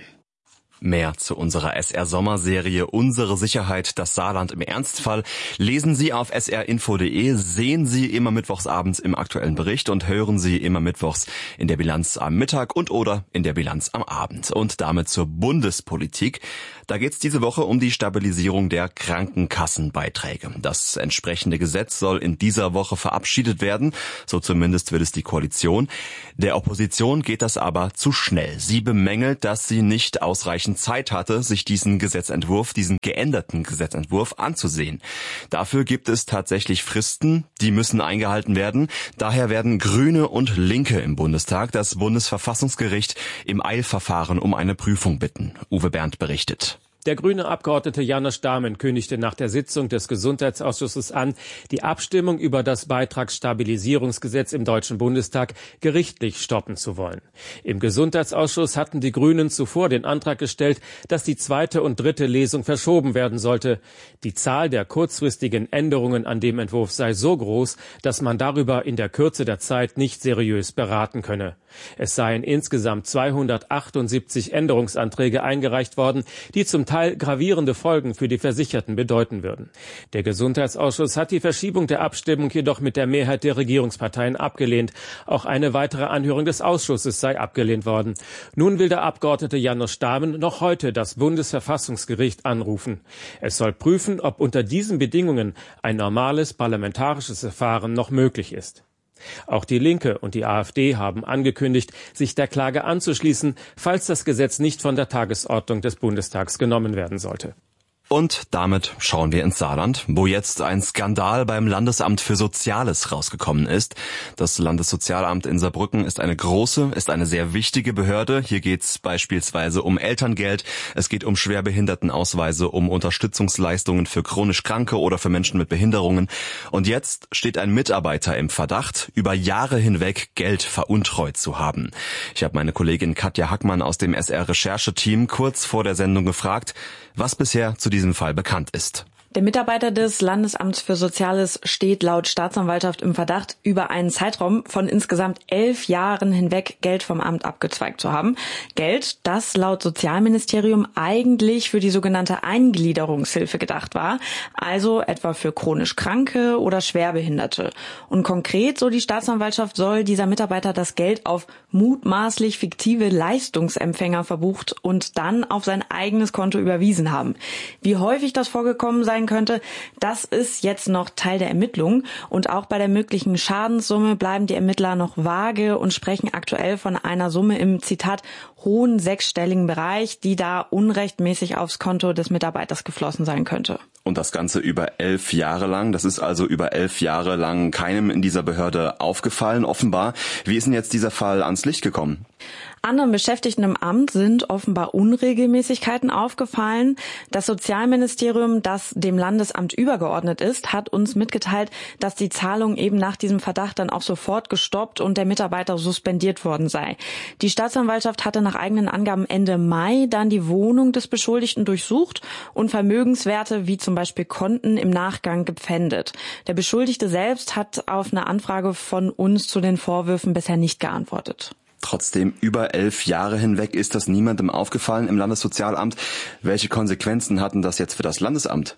Mehr zu unserer S R-Sommerserie Unsere Sicherheit, das Saarland im Ernstfall lesen Sie auf s r info punkt de, sehen Sie immer mittwochs abends im aktuellen Bericht und hören Sie immer mittwochs in der Bilanz am Mittag und oder in der Bilanz am Abend. Und damit zur Bundespolitik. Da geht es diese Woche um die Stabilisierung der Krankenkassenbeiträge. Das entsprechende Gesetz soll in dieser Woche verabschiedet werden, so zumindest will es die Koalition. Der Opposition geht das aber zu schnell. Sie bemängelt, dass sie nicht ausreichend Zeit hatte, sich diesen Gesetzentwurf, diesen geänderten Gesetzentwurf anzusehen. Dafür gibt es tatsächlich Fristen, die müssen eingehalten werden. Daher werden Grüne und Linke im Bundestag das Bundesverfassungsgericht im Eilverfahren um eine Prüfung bitten. Uwe Bernd berichtet. Der grüne Abgeordnete János Dámen kündigte nach der Sitzung des Gesundheitsausschusses an, die Abstimmung über das Beitragsstabilisierungsgesetz im Deutschen Bundestag gerichtlich stoppen zu wollen. Im Gesundheitsausschuss hatten die Grünen zuvor den Antrag gestellt, dass die zweite und dritte Lesung verschoben werden sollte. Die Zahl der kurzfristigen Änderungen an dem Entwurf sei so groß, dass man darüber in der Kürze der Zeit nicht seriös beraten könne. Es seien insgesamt zweihundertachtundsiebzig Änderungsanträge eingereicht worden, die zum Teil gravierende Folgen für die Versicherten bedeuten würden. Der Gesundheitsausschuss hat die Verschiebung der Abstimmung jedoch mit der Mehrheit der Regierungsparteien abgelehnt. Auch eine weitere Anhörung des Ausschusses sei abgelehnt worden. Nun will der Abgeordnete János Dámen noch heute das Bundesverfassungsgericht anrufen. Es soll prüfen, ob unter diesen Bedingungen ein normales parlamentarisches Verfahren noch möglich ist. Auch die Linke und die AfD haben angekündigt, sich der Klage anzuschließen, falls das Gesetz nicht von der Tagesordnung des Bundestags genommen werden sollte. Und damit schauen wir ins Saarland, wo jetzt ein Skandal beim Landesamt für Soziales rausgekommen ist. Das Landessozialamt in Saarbrücken ist eine große, ist eine sehr wichtige Behörde. Hier geht es beispielsweise um Elterngeld, es geht um Schwerbehindertenausweise, um Unterstützungsleistungen für chronisch Kranke oder für Menschen mit Behinderungen. Und jetzt steht ein Mitarbeiter im Verdacht, über Jahre hinweg Geld veruntreut zu haben. Ich habe meine Kollegin Katja Hackmann aus dem S R-Rechercheteam kurz vor der Sendung gefragt, was bisher zu diesem Fall bekannt ist. Der Mitarbeiter des Landesamts für Soziales steht laut Staatsanwaltschaft im Verdacht, über einen Zeitraum von insgesamt elf Jahren hinweg Geld vom Amt abgezweigt zu haben. Geld, das laut Sozialministerium eigentlich für die sogenannte Eingliederungshilfe gedacht war, also etwa für chronisch Kranke oder Schwerbehinderte. Und konkret, so die Staatsanwaltschaft, soll dieser Mitarbeiter das Geld auf mutmaßlich fiktive Leistungsempfänger verbucht und dann auf sein eigenes Konto überwiesen haben. Wie häufig das vorgekommen sein könnte, das ist jetzt noch Teil der Ermittlungen. Und auch bei der möglichen Schadenssumme bleiben die Ermittler noch vage und sprechen aktuell von einer Summe im, Zitat, hohen sechsstelligen Bereich, die da unrechtmäßig aufs Konto des Mitarbeiters geflossen sein könnte. Und das Ganze über elf Jahre lang. Das ist also über elf Jahre lang keinem in dieser Behörde aufgefallen, offenbar. Wie ist denn jetzt dieser Fall ans Licht gekommen? Anderen Beschäftigten im Amt sind offenbar Unregelmäßigkeiten aufgefallen. Das Sozialministerium, das dem Landesamt übergeordnet ist, hat uns mitgeteilt, dass die Zahlung eben nach diesem Verdacht dann auch sofort gestoppt und der Mitarbeiter suspendiert worden sei. Die Staatsanwaltschaft hatte nach eigenen Angaben Ende Mai dann die Wohnung des Beschuldigten durchsucht und Vermögenswerte wie zum Beispiel Konten im Nachgang gepfändet. Der Beschuldigte selbst hat auf eine Anfrage von uns zu den Vorwürfen bisher nicht geantwortet. Trotzdem, über elf Jahre hinweg ist das niemandem aufgefallen im Landessozialamt. Welche Konsequenzen hatten das jetzt für das Landesamt?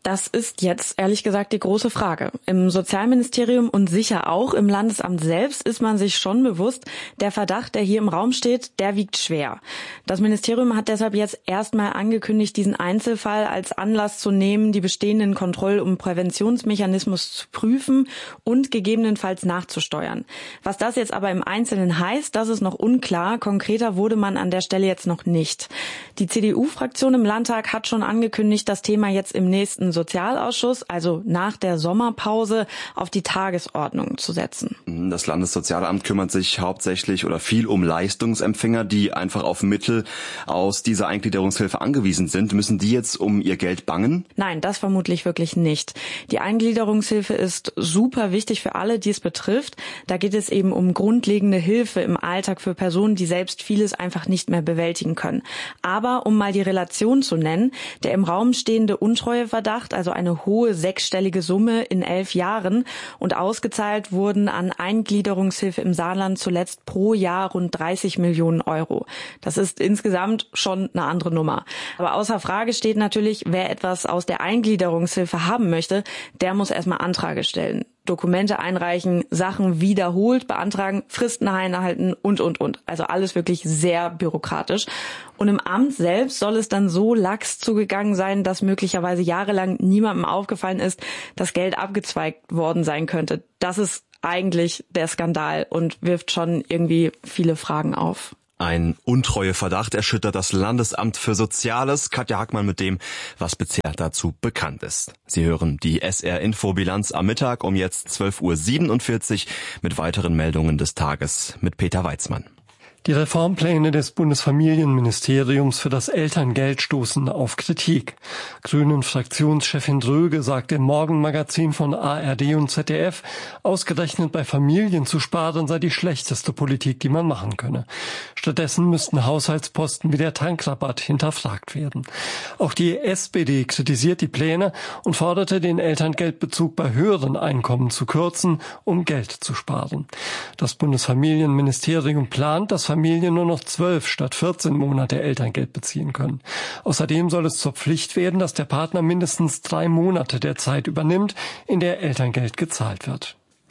Das ist jetzt ehrlich gesagt die große Frage. Im Sozialministerium und sicher auch im Landesamt selbst ist man sich schon bewusst, der Verdacht, der hier im Raum steht, der wiegt schwer. Das Ministerium hat deshalb jetzt erstmal angekündigt, diesen Einzelfall als Anlass zu nehmen, die bestehenden Kontroll- und Präventionsmechanismen zu prüfen und gegebenenfalls nachzusteuern. Was das jetzt aber im Einzelnen heißt, das ist noch unklar. Konkreter wurde man an der Stelle jetzt noch nicht. Die C D U-Fraktion im Landtag hat schon angekündigt, das Thema jetzt im nächsten Sozialausschuss, also nach der Sommerpause, auf die Tagesordnung zu setzen. Das Landessozialamt kümmert sich hauptsächlich oder viel um Leistungsempfänger, die einfach auf Mittel aus dieser Eingliederungshilfe angewiesen sind. Müssen die jetzt um ihr Geld bangen? Nein, das vermutlich wirklich nicht. Die Eingliederungshilfe ist super wichtig für alle, die es betrifft. Da geht es eben um grundlegende Hilfe im Alltag für Personen, die selbst vieles einfach nicht mehr bewältigen können. Aber um mal die Relation zu nennen, der im Raum stehende Untreueverdacht, also eine hohe sechsstellige Summe in elf Jahren, und ausgezahlt wurden an Eingliederungshilfe im Saarland zuletzt pro Jahr rund dreißig Millionen Euro. Das ist insgesamt schon eine andere Nummer. Aber außer Frage steht natürlich, wer etwas aus der Eingliederungshilfe haben möchte, der muss erstmal Anträge stellen. Dokumente einreichen, Sachen wiederholt beantragen, Fristen einhalten und, und, und. Also alles wirklich sehr bürokratisch. Und im Amt selbst soll es dann so lax zugegangen sein, dass möglicherweise jahrelang niemandem aufgefallen ist, dass Geld abgezweigt worden sein könnte. Das ist eigentlich der Skandal und wirft schon irgendwie viele Fragen auf. Ein Untreueverdacht erschüttert das Landesamt für Soziales. Katja Hackmann mit dem, was bisher dazu bekannt ist. Sie hören die S R-Infobilanz am Mittag um jetzt zwölf Uhr siebenundvierzig mit weiteren Meldungen des Tages mit Peter Weizmann. Die Reformpläne des Bundesfamilienministeriums für das Elterngeld stoßen auf Kritik. Grünen-Fraktionschefin Dröge sagt im Morgenmagazin von A R D und Z D F, ausgerechnet bei Familien zu sparen sei die schlechteste Politik, die man machen könne. Stattdessen müssten Haushaltsposten wie der Tankrabatt hinterfragt werden. Auch die S P D kritisiert die Pläne und forderte, den Elterngeldbezug bei höheren Einkommen zu kürzen, um Geld zu sparen. Das Bundesfamilienministerium plant, dass Familien nur noch zwölf statt vierzehn Monate Elterngeld beziehen können. Außerdem soll es zur Pflicht werden, dass der Partner mindestens drei Monate der Zeit übernimmt, in der Elterngeld gezahlt wird.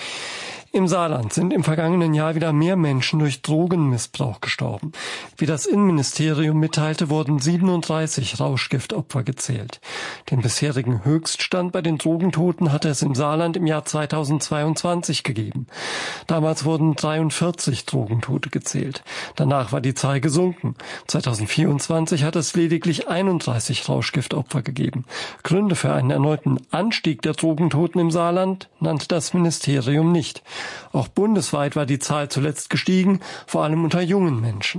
Im Saarland sind im vergangenen Jahr wieder mehr Menschen durch Drogenmissbrauch gestorben. Wie das Innenministerium mitteilte, wurden siebenunddreißig Rauschgiftopfer gezählt. Den bisherigen Höchststand bei den Drogentoten hatte es im Saarland im Jahr zweitausendzweiundzwanzig gegeben. Damals wurden dreiundvierzig Drogentote gezählt. Danach war die Zahl gesunken. zweitausendvierundzwanzig hat es lediglich einunddreißig Rauschgiftopfer gegeben. Gründe für einen erneuten Anstieg der Drogentoten im Saarland nannte das Ministerium nicht. Auch bundesweit war die Zahl zuletzt gestiegen, vor allem unter jungen Menschen.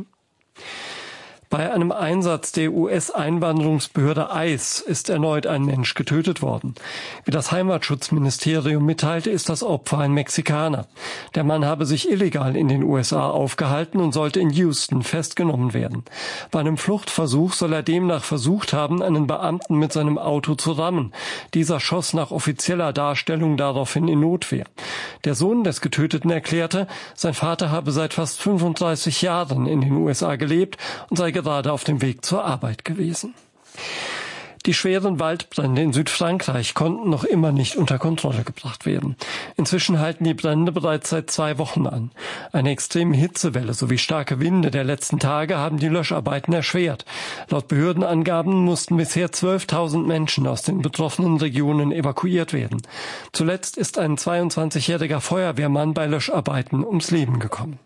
Bei einem Einsatz der U S-Einwanderungsbehörde I C E ist erneut ein Mensch getötet worden. Wie das Heimatschutzministerium mitteilte, ist das Opfer ein Mexikaner. Der Mann habe sich illegal in den U S A aufgehalten und sollte in Houston festgenommen werden. Bei einem Fluchtversuch soll er demnach versucht haben, einen Beamten mit seinem Auto zu rammen. Dieser schoss nach offizieller Darstellung daraufhin in Notwehr. Der Sohn des Getöteten erklärte, sein Vater habe seit fast fünfunddreißig Jahren in den U S A gelebt und sei gerade auf dem Weg zur Arbeit gewesen. Die schweren Waldbrände in Südfrankreich konnten noch immer nicht unter Kontrolle gebracht werden. Inzwischen halten die Brände bereits seit zwei Wochen an. Eine extreme Hitzewelle sowie starke Winde der letzten Tage haben die Löscharbeiten erschwert. Laut Behördenangaben mussten bisher zwölftausend Menschen aus den betroffenen Regionen evakuiert werden. Zuletzt ist ein zweiundzwanzigjähriger Feuerwehrmann bei Löscharbeiten ums Leben gekommen.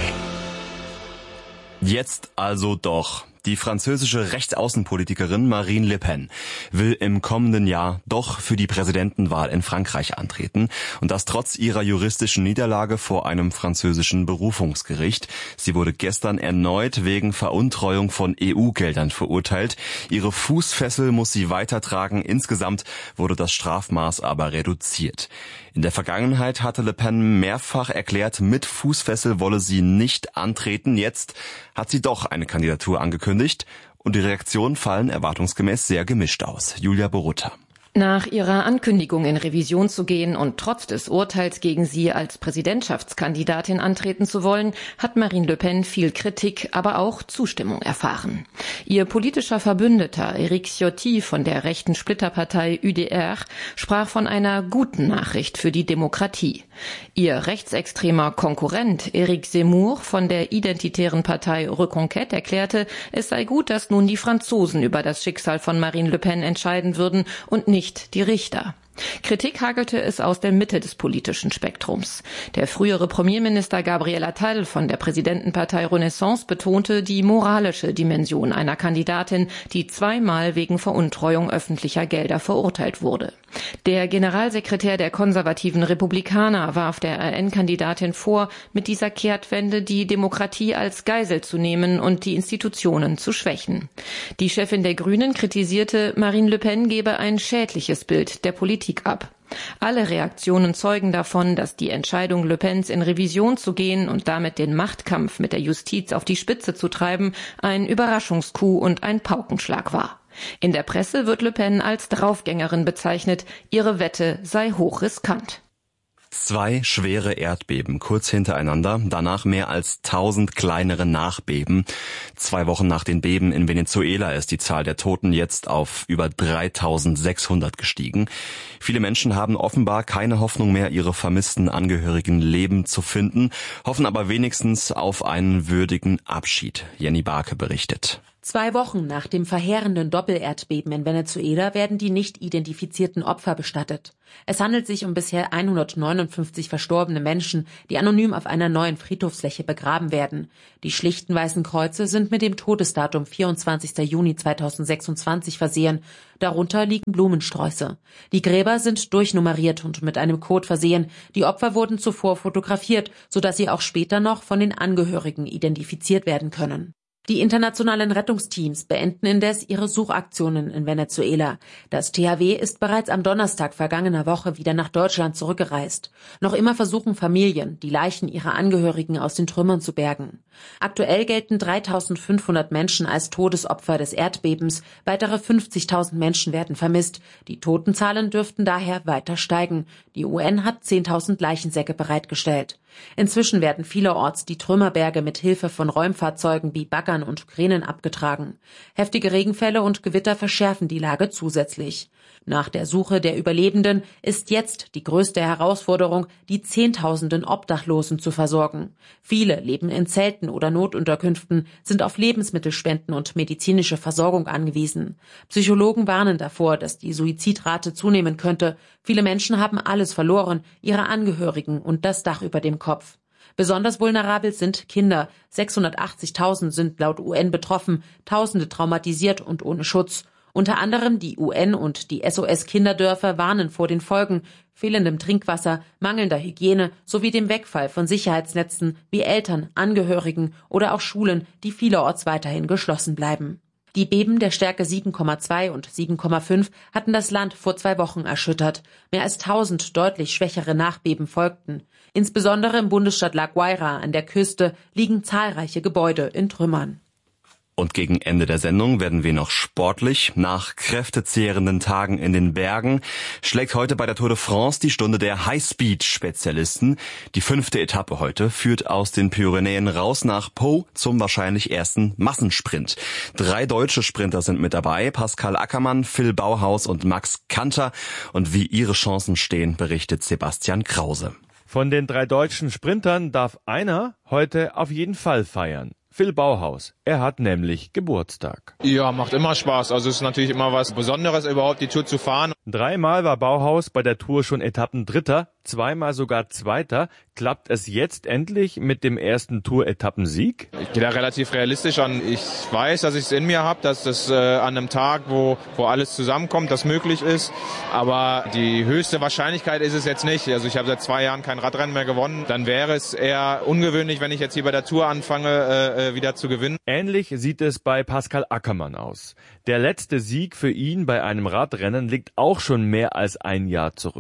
Jetzt also doch. Die französische Rechtsaußenpolitikerin Marine Le Pen will im kommenden Jahr doch für die Präsidentenwahl in Frankreich antreten. Und das trotz ihrer juristischen Niederlage vor einem französischen Berufungsgericht. Sie wurde gestern erneut wegen Veruntreuung von E U-Geldern verurteilt. Ihre Fußfessel muss sie weitertragen. Insgesamt wurde das Strafmaß aber reduziert. In der Vergangenheit hatte Le Pen mehrfach erklärt, mit Fußfessel wolle sie nicht antreten. Jetzt hat sie doch eine Kandidatur angekündigt und die Reaktionen fallen erwartungsgemäß sehr gemischt aus. Julia Borutta. Nach ihrer Ankündigung, in Revision zu gehen und trotz des Urteils gegen sie als Präsidentschaftskandidatin antreten zu wollen, hat Marine Le Pen viel Kritik, aber auch Zustimmung erfahren. Ihr politischer Verbündeter Éric Ciotti von der rechten Splitterpartei U D R sprach von einer guten Nachricht für die Demokratie. Ihr rechtsextremer Konkurrent Éric Zemmour von der identitären Partei Reconquête erklärte, es sei gut, dass nun die Franzosen über das Schicksal von Marine Le Pen entscheiden würden und nicht die Richter. Kritik hagelte es aus der Mitte des politischen Spektrums. Der frühere Premierminister Gabriel Attal von der Präsidentenpartei Renaissance betonte die moralische Dimension einer Kandidatin, die zweimal wegen Veruntreuung öffentlicher Gelder verurteilt wurde. Der Generalsekretär der konservativen Republikaner warf der R N-Kandidatin vor, mit dieser Kehrtwende die Demokratie als Geisel zu nehmen und die Institutionen zu schwächen. Die Chefin der Grünen kritisierte, Marine Le Pen gebe ein schädliches Bild der Politik ab. Alle Reaktionen zeugen davon, dass die Entscheidung Le Pens in Revision zu gehen und damit den Machtkampf mit der Justiz auf die Spitze zu treiben, ein Überraschungscoup und ein Paukenschlag war. In der Presse wird Le Pen als Draufgängerin bezeichnet, ihre Wette sei hochriskant. Zwei schwere Erdbeben kurz hintereinander, danach mehr als tausend kleinere Nachbeben. Zwei Wochen nach den Beben in Venezuela ist die Zahl der Toten jetzt auf über dreitausendsechshundert gestiegen. Viele Menschen haben offenbar keine Hoffnung mehr, ihre vermissten Angehörigen lebend zu finden, hoffen aber wenigstens auf einen würdigen Abschied. Jenny Barke berichtet. Zwei Wochen nach dem verheerenden Doppelerdbeben in Venezuela werden die nicht identifizierten Opfer bestattet. Es handelt sich um bisher hundertneunundfünfzig verstorbene Menschen, die anonym auf einer neuen Friedhofsfläche begraben werden. Die schlichten weißen Kreuze sind mit dem Todesdatum vierundzwanzigster Juni zweitausendsechsundzwanzig versehen. Darunter liegen Blumensträuße. Die Gräber sind durchnummeriert und mit einem Code versehen. Die Opfer wurden zuvor fotografiert, sodass sie auch später noch von den Angehörigen identifiziert werden können. Die internationalen Rettungsteams beenden indes ihre Suchaktionen in Venezuela. Das T H W ist bereits am Donnerstag vergangener Woche wieder nach Deutschland zurückgereist. Noch immer versuchen Familien, die Leichen ihrer Angehörigen aus den Trümmern zu bergen. Aktuell gelten dreitausendfünfhundert Menschen als Todesopfer des Erdbebens. Weitere fünfzigtausend Menschen werden vermisst. Die Totenzahlen dürften daher weiter steigen. Die U N hat zehntausend Leichensäcke bereitgestellt. Inzwischen werden vielerorts die Trümmerberge mit Hilfe von Räumfahrzeugen wie Baggern und Kränen abgetragen. Heftige Regenfälle und Gewitter verschärfen die Lage zusätzlich. Nach der Suche der Überlebenden ist jetzt die größte Herausforderung, die Zehntausenden Obdachlosen zu versorgen. Viele leben in Zelten oder Notunterkünften, sind auf Lebensmittelspenden und medizinische Versorgung angewiesen. Psychologen warnen davor, dass die Suizidrate zunehmen könnte. Viele Menschen haben alles verloren, ihre Angehörigen und das Dach über dem Kopf. Besonders vulnerabel sind Kinder. sechshundertachtzigtausend sind laut U N betroffen, Tausende traumatisiert und ohne Schutz. Unter anderem die U N und die S O S-Kinderdörfer warnen vor den Folgen, fehlendem Trinkwasser, mangelnder Hygiene sowie dem Wegfall von Sicherheitsnetzen wie Eltern, Angehörigen oder auch Schulen, die vielerorts weiterhin geschlossen bleiben. Die Beben der Stärke sieben Komma zwei und sieben Komma fünf hatten das Land vor zwei Wochen erschüttert. Mehr als tausend deutlich schwächere Nachbeben folgten. Insbesondere im Bundesstaat La Guaira an der Küste liegen zahlreiche Gebäude in Trümmern. Und gegen Ende der Sendung werden wir noch sportlich. Nach kräftezehrenden Tagen in den Bergen schlägt heute bei der Tour de France die Stunde der Highspeed-Spezialisten. Die fünfte Etappe heute führt aus den Pyrenäen raus nach Pau zum wahrscheinlich ersten Massensprint. Drei deutsche Sprinter sind mit dabei, Pascal Ackermann, Phil Bauhaus und Max Kanter. Und wie ihre Chancen stehen, berichtet Sebastian Krause. Von den drei deutschen Sprintern darf einer heute auf jeden Fall feiern. Phil Bauhaus. Er hat nämlich Geburtstag. Ja, macht immer Spaß. Also es ist natürlich immer was Besonderes, überhaupt die Tour zu fahren. Dreimal war Bauhaus bei der Tour schon Etappendritter, zweimal sogar Zweiter. Klappt es jetzt endlich mit dem ersten Tour-Etappensieg? Ich gehe da relativ realistisch an. Ich weiß, dass ich es in mir habe, dass das äh, an einem Tag, wo, wo alles zusammenkommt, das möglich ist. Aber die höchste Wahrscheinlichkeit ist es jetzt nicht. Also ich habe seit zwei Jahren kein Radrennen mehr gewonnen. Dann wäre es eher ungewöhnlich, wenn ich jetzt hier bei der Tour anfange, äh, wieder zu gewinnen. Ähnlich sieht es bei Pascal Ackermann aus. Der letzte Sieg für ihn bei einem Radrennen liegt auch schon mehr als ein Jahr zurück.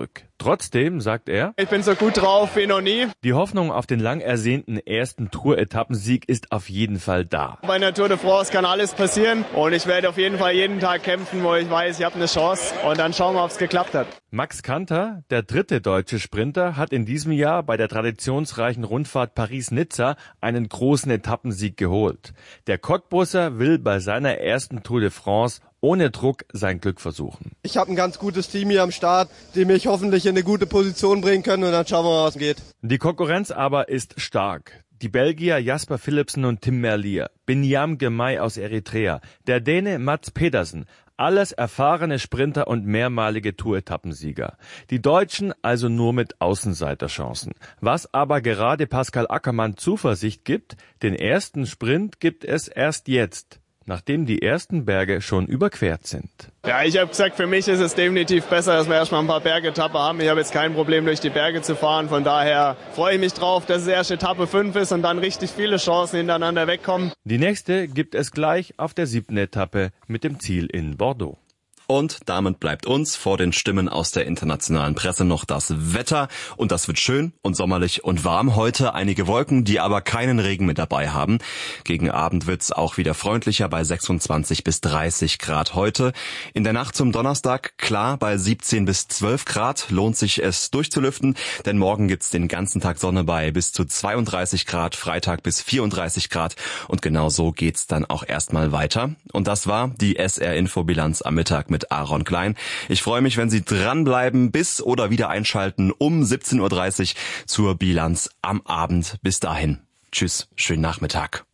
Trotzdem, sagt er, ich bin so gut drauf wie noch nie. Die Hoffnung auf den lang ersehnten ersten Tour-Etappensieg ist auf jeden Fall da. Bei einer Tour de France kann alles passieren und ich werde auf jeden Fall jeden Tag kämpfen, wo ich weiß, ich habe eine Chance und dann schauen wir, ob es geklappt hat. Max Kanter, der dritte deutsche Sprinter, hat in diesem Jahr bei der traditionsreichen Rundfahrt Paris-Nizza einen großen Etappensieg geholt. Der Cottbusser will bei seiner ersten Tour de France ohne Druck sein Glück versuchen. Ich habe ein ganz gutes Team hier am Start, die mich hoffentlich in eine gute Position bringen können und dann schauen wir mal, was geht. Die Konkurrenz aber ist stark. Die Belgier Jasper Philipsen und Tim Merlier, Binyam Girmay aus Eritrea, der Däne Mats Pedersen, alles erfahrene Sprinter und mehrmalige Tour-Etappensieger. Die Deutschen also nur mit Außenseiterchancen. Was aber gerade Pascal Ackermann Zuversicht gibt, den ersten Sprint gibt es erst jetzt, nachdem die ersten Berge schon überquert sind. Ja, ich habe gesagt, für mich ist es definitiv besser, dass wir erstmal ein paar Bergetappen haben. Ich habe jetzt kein Problem, durch die Berge zu fahren. Von daher freue ich mich drauf, dass es erst Etappe fünf ist und dann richtig viele Chancen hintereinander wegkommen. Die nächste gibt es gleich auf der siebten Etappe mit dem Ziel in Bordeaux. Und damit bleibt uns vor den Stimmen aus der internationalen Presse noch das Wetter. Und das wird schön und sommerlich und warm. Heute einige Wolken, die aber keinen Regen mit dabei haben. Gegen Abend wird's auch wieder freundlicher bei sechsundzwanzig bis dreißig Grad heute. In der Nacht zum Donnerstag klar bei siebzehn bis zwölf Grad. Lohnt sich es durchzulüften, denn morgen gibt's den ganzen Tag Sonne bei bis zu zweiunddreißig Grad, Freitag bis vierunddreißig Grad. Und genau so geht's dann auch erstmal weiter. Und das war die S R-Info-Bilanz am Mittag mit Aaron Klein. Ich freue mich, wenn Sie dranbleiben bis oder wieder einschalten um siebzehn Uhr dreißig zur Bilanz am Abend. Bis dahin. Tschüss, schönen Nachmittag.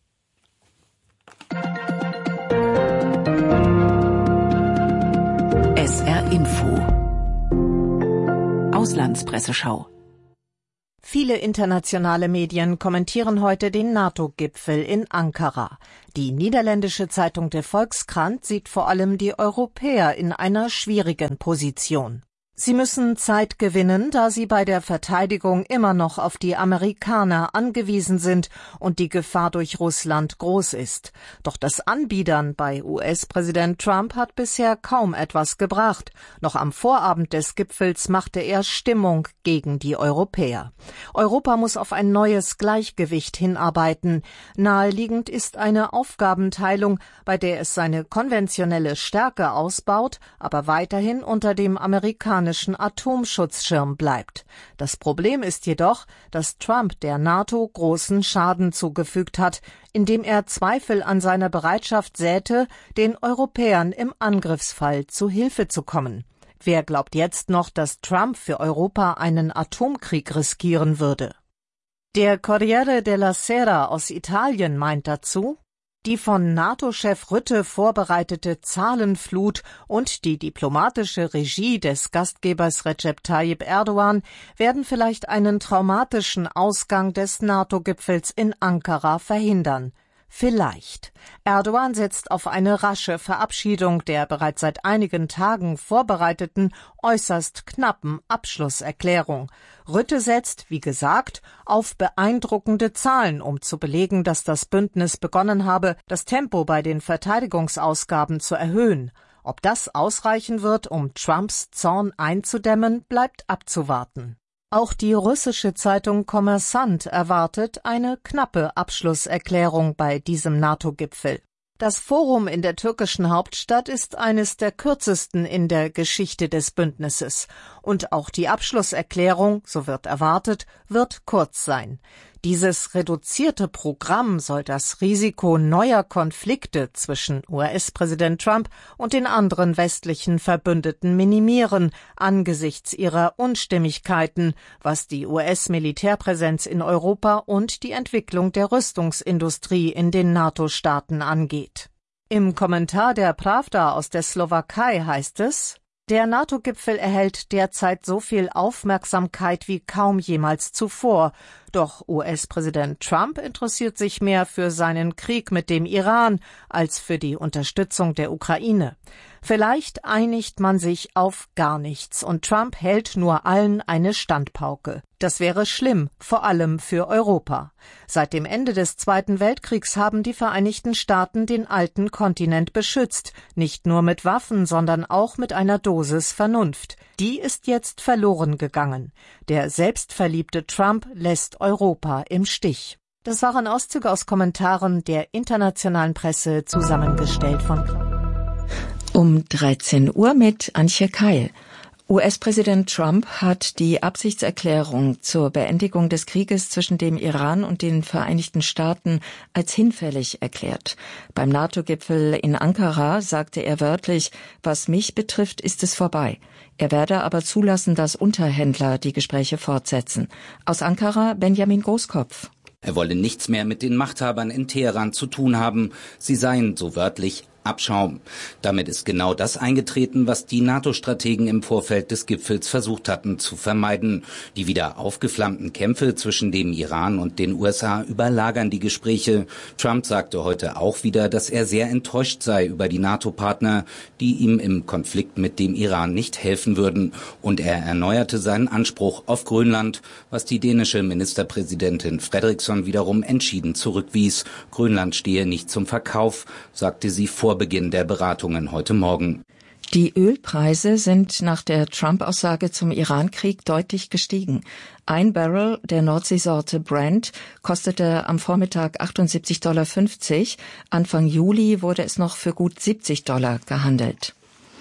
S R Info Auslandspresseschau. Viele internationale Medien kommentieren heute den NATO-Gipfel in Ankara. Die niederländische Zeitung De Volkskrant sieht vor allem die Europäer in einer schwierigen Position. Sie müssen Zeit gewinnen, da sie bei der Verteidigung immer noch auf die Amerikaner angewiesen sind und die Gefahr durch Russland groß ist. Doch das Anbiedern bei U S-Präsident Trump hat bisher kaum etwas gebracht. Noch am Vorabend des Gipfels machte er Stimmung gegen die Europäer. Europa muss auf ein neues Gleichgewicht hinarbeiten. Naheliegend ist eine Aufgabenteilung, bei der es seine konventionelle Stärke ausbaut, aber weiterhin unter dem amerikanischen Atomschutzschirm bleibt. Das Problem ist jedoch, dass Trump der NATO großen Schaden zugefügt hat, indem er Zweifel an seiner Bereitschaft säte, den Europäern im Angriffsfall zu Hilfe zu kommen. Wer glaubt jetzt noch, dass Trump für Europa einen Atomkrieg riskieren würde? Der Corriere della Sera aus Italien meint dazu: Die von NATO-Chef Rutte vorbereitete Zahlenflut und die diplomatische Regie des Gastgebers Recep Tayyip Erdogan werden vielleicht einen traumatischen Ausgang des NATO-Gipfels in Ankara verhindern. Vielleicht. Erdogan setzt auf eine rasche Verabschiedung der bereits seit einigen Tagen vorbereiteten, äußerst knappen Abschlusserklärung. Rutte setzt, wie gesagt, auf beeindruckende Zahlen, um zu belegen, dass das Bündnis begonnen habe, das Tempo bei den Verteidigungsausgaben zu erhöhen. Ob das ausreichen wird, um Trumps Zorn einzudämmen, bleibt abzuwarten. Auch die russische Zeitung Kommersant erwartet eine knappe Abschlusserklärung bei diesem NATO-Gipfel. Das Forum in der türkischen Hauptstadt ist eines der kürzesten in der Geschichte des Bündnisses. Und auch die Abschlusserklärung, so wird erwartet, wird kurz sein. Dieses reduzierte Programm soll das Risiko neuer Konflikte zwischen U S-Präsident Trump und den anderen westlichen Verbündeten minimieren, angesichts ihrer Unstimmigkeiten, was die U S-Militärpräsenz in Europa und die Entwicklung der Rüstungsindustrie in den NATO-Staaten angeht. Im Kommentar der Pravda aus der Slowakei heißt es: Der NATO-Gipfel erhält derzeit so viel Aufmerksamkeit wie kaum jemals zuvor. Doch U S-Präsident Trump interessiert sich mehr für seinen Krieg mit dem Iran als für die Unterstützung der Ukraine. Vielleicht einigt man sich auf gar nichts und Trump hält nur allen eine Standpauke. Das wäre schlimm, vor allem für Europa. Seit dem Ende des Zweiten Weltkriegs haben die Vereinigten Staaten den alten Kontinent beschützt, nicht nur mit Waffen, sondern auch mit einer Dosis Vernunft. Die ist jetzt verloren gegangen. Der selbstverliebte Trump lässt Europa im Stich. Das waren Auszüge aus Kommentaren der internationalen Presse, zusammengestellt von Um dreizehn Uhr mit Antje Keil. U S-Präsident Trump hat die Absichtserklärung zur Beendigung des Krieges zwischen dem Iran und den Vereinigten Staaten als hinfällig erklärt. Beim NATO-Gipfel in Ankara sagte er wörtlich, was mich betrifft, ist es vorbei. Er werde aber zulassen, dass Unterhändler die Gespräche fortsetzen. Aus Ankara Benjamin Großkopf. Er wolle nichts mehr mit den Machthabern in Teheran zu tun haben. Sie seien, so wörtlich, Abschaum. Damit ist genau das eingetreten, was die NATO-Strategen im Vorfeld des Gipfels versucht hatten zu vermeiden. Die wieder aufgeflammten Kämpfe zwischen dem Iran und den U S A überlagern die Gespräche. Trump sagte heute auch wieder, dass er sehr enttäuscht sei über die NATO-Partner, die ihm im Konflikt mit dem Iran nicht helfen würden. Und er erneuerte seinen Anspruch auf Grönland, was die dänische Ministerpräsidentin Frederiksen wiederum entschieden zurückwies. Grönland stehe nicht zum Verkauf, sagte sie vor Beginn der Beratungen heute Morgen. Die Ölpreise sind nach der Trump-Aussage zum Iran-Krieg deutlich gestiegen. Ein Barrel der Nordseesorte Brent kostete am Vormittag achtundsiebzig Komma fünfzig Dollar. Anfang Juli wurde es noch für gut siebzig Dollar gehandelt.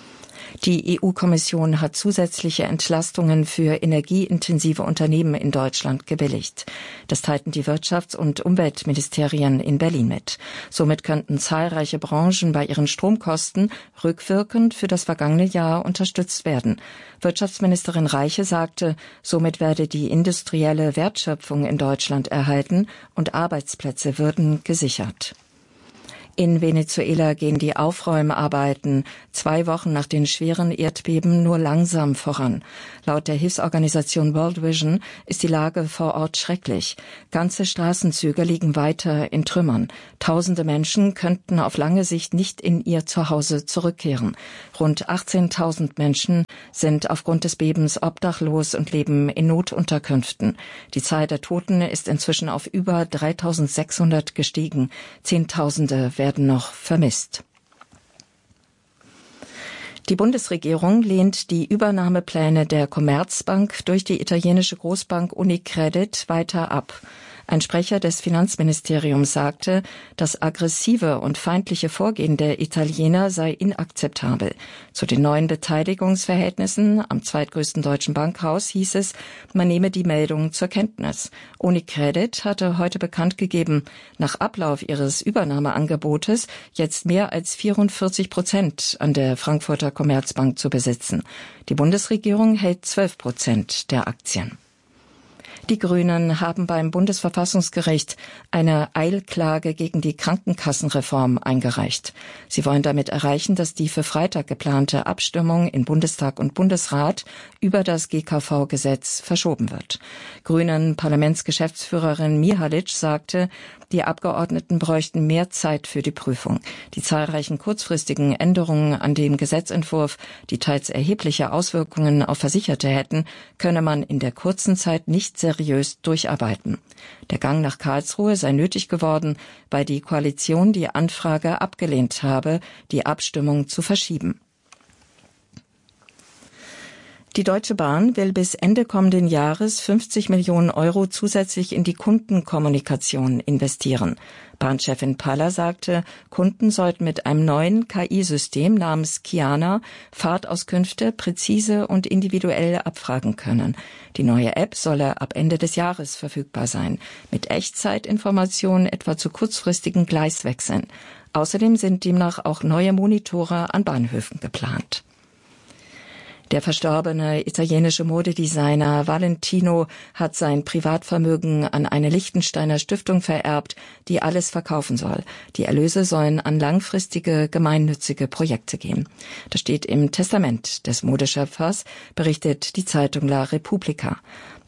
Die E U-Kommission hat zusätzliche Entlastungen für energieintensive Unternehmen in Deutschland gebilligt. Das teilten die Wirtschafts- und Umweltministerien in Berlin mit. Somit könnten zahlreiche Branchen bei ihren Stromkosten rückwirkend für das vergangene Jahr unterstützt werden. Wirtschaftsministerin Reiche sagte, somit werde die industrielle Wertschöpfung in Deutschland erhalten und Arbeitsplätze würden gesichert. In Venezuela gehen die Aufräumarbeiten zwei Wochen nach den schweren Erdbeben nur langsam voran. Laut der Hilfsorganisation World Vision ist die Lage vor Ort schrecklich. Ganze Straßenzüge liegen weiter in Trümmern. Tausende Menschen könnten auf lange Sicht nicht in ihr Zuhause zurückkehren. Rund achtzehntausend Menschen sind aufgrund des Bebens obdachlos und leben in Notunterkünften. Die Zahl der Toten ist inzwischen auf über dreitausendsechshundert gestiegen. Zehntausende werden werden noch vermisst. Die Bundesregierung lehnt die Übernahmepläne der Commerzbank durch die italienische Großbank Unicredit weiter ab. Ein Sprecher des Finanzministeriums sagte, das aggressive und feindliche Vorgehen der Italiener sei inakzeptabel. Zu den neuen Beteiligungsverhältnissen am zweitgrößten deutschen Bankhaus hieß es, man nehme die Meldung zur Kenntnis. Unicredit hatte heute bekannt gegeben, nach Ablauf ihres Übernahmeangebotes jetzt mehr als vierundvierzig Prozent an der Frankfurter Commerzbank zu besitzen. Die Bundesregierung hält zwölf Prozent der Aktien. Die Grünen haben beim Bundesverfassungsgericht eine Eilklage gegen die Krankenkassenreform eingereicht. Sie wollen damit erreichen, dass die für Freitag geplante Abstimmung in Bundestag und Bundesrat über das G K V-Gesetz verschoben wird. Grünen Parlamentsgeschäftsführerin Mihalic sagte, die Abgeordneten bräuchten mehr Zeit für die Prüfung. Die zahlreichen kurzfristigen Änderungen an dem Gesetzentwurf, die teils erhebliche Auswirkungen auf Versicherte hätten, könne man in der kurzen Zeit nicht seriös durcharbeiten. Der Gang nach Karlsruhe sei nötig geworden, weil die Koalition die Anfrage abgelehnt habe, die Abstimmung zu verschieben. Die Deutsche Bahn will bis Ende kommenden Jahres fünfzig Millionen Euro zusätzlich in die Kundenkommunikation investieren. Bahnchefin Paller sagte, Kunden sollten mit einem neuen K I-System namens Kiana Fahrtauskünfte präzise und individuell abfragen können. Die neue App solle ab Ende des Jahres verfügbar sein, mit Echtzeitinformationen etwa zu kurzfristigen Gleiswechseln. Außerdem sind demnach auch neue Monitore an Bahnhöfen geplant. Der verstorbene italienische Modedesigner Valentino hat sein Privatvermögen an eine Liechtensteiner Stiftung vererbt, die alles verkaufen soll. Die Erlöse sollen an langfristige gemeinnützige Projekte gehen. Das steht im Testament des Modeschöpfers, berichtet die Zeitung La Repubblica.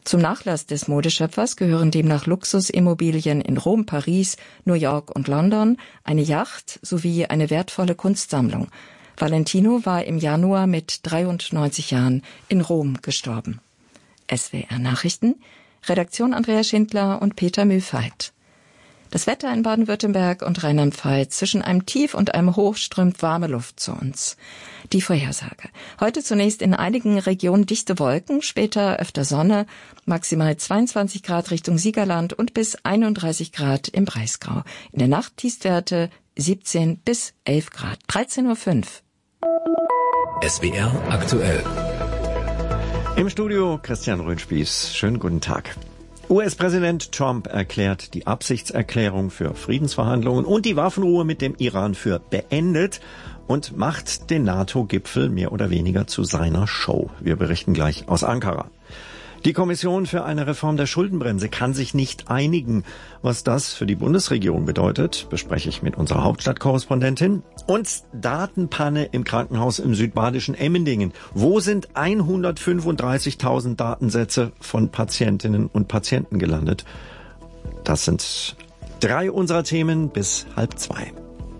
Zum Nachlass des Modeschöpfers gehören demnach Luxusimmobilien in Rom, Paris, New York und London, eine Yacht sowie eine wertvolle Kunstsammlung. Valentino war im Januar mit dreiundneunzig Jahren in Rom gestorben. S W R Nachrichten, Redaktion Andrea Schindler und Peter Mühlfeit. Das Wetter in Baden-Württemberg und Rheinland-Pfalz. Zwischen einem Tief und einem Hoch strömt warme Luft zu uns. Die Vorhersage. Heute zunächst in einigen Regionen dichte Wolken, später öfter Sonne, maximal zweiundzwanzig Grad Richtung Siegerland und bis einunddreißig Grad im Breisgau. In der Nacht Tiefstwerte siebzehn bis elf Grad. dreizehn Uhr fünf. S W R aktuell. Im Studio Christian Röhnspieß. Schönen guten Tag. U S-Präsident Trump erklärt die Absichtserklärung für Friedensverhandlungen und die Waffenruhe mit dem Iran für beendet und macht den NATO-Gipfel mehr oder weniger zu seiner Show. Wir berichten gleich aus Ankara. Die Kommission für eine Reform der Schuldenbremse kann sich nicht einigen. Was das für die Bundesregierung bedeutet, bespreche ich mit unserer Hauptstadtkorrespondentin. Und Datenpanne im Krankenhaus im südbadischen Emmendingen. Wo sind hundertfünfunddreißigtausend Datensätze von Patientinnen und Patienten gelandet? Das sind drei unserer Themen bis halb zwei.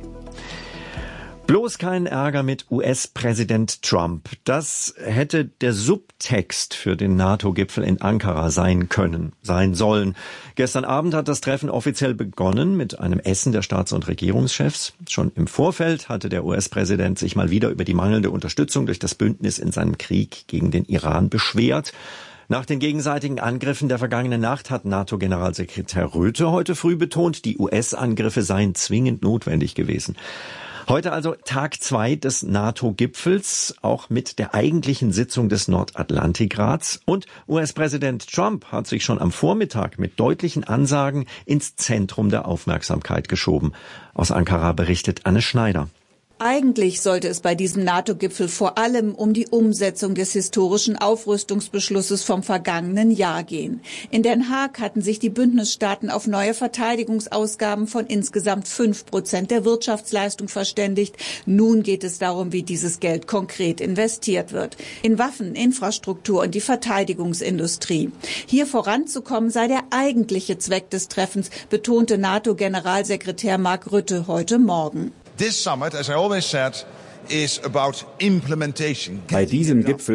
Bloß keinen Ärger mit U S-Präsident Trump. Das hätte der Subtext für den NATO-Gipfel in Ankara sein können, sein sollen. Gestern Abend hat das Treffen offiziell begonnen mit einem Essen der Staats- und Regierungschefs. Schon im Vorfeld hatte der U S-Präsident sich mal wieder über die mangelnde Unterstützung durch das Bündnis in seinem Krieg gegen den Iran beschwert. Nach den gegenseitigen Angriffen der vergangenen Nacht hat NATO-Generalsekretär Röthe heute früh betont, die U S-Angriffe seien zwingend notwendig gewesen. Heute also Tag zwei des NATO-Gipfels, auch mit der eigentlichen Sitzung des Nordatlantikrats. Und U S-Präsident Trump hat sich schon am Vormittag mit deutlichen Ansagen ins Zentrum der Aufmerksamkeit geschoben. Aus Ankara berichtet Anne Schneider. Eigentlich sollte es bei diesem NATO-Gipfel vor allem um die Umsetzung des historischen Aufrüstungsbeschlusses vom vergangenen Jahr gehen. In Den Haag hatten sich die Bündnisstaaten auf neue Verteidigungsausgaben von insgesamt fünf Prozent der Wirtschaftsleistung verständigt. Nun geht es darum, wie dieses Geld konkret investiert wird. In Waffen, Infrastruktur und die Verteidigungsindustrie. Hier voranzukommen sei der eigentliche Zweck des Treffens, betonte NATO-Generalsekretär Mark Rutte heute Morgen. This summit, as I always said, is about implementation. Bei diesem Gipfel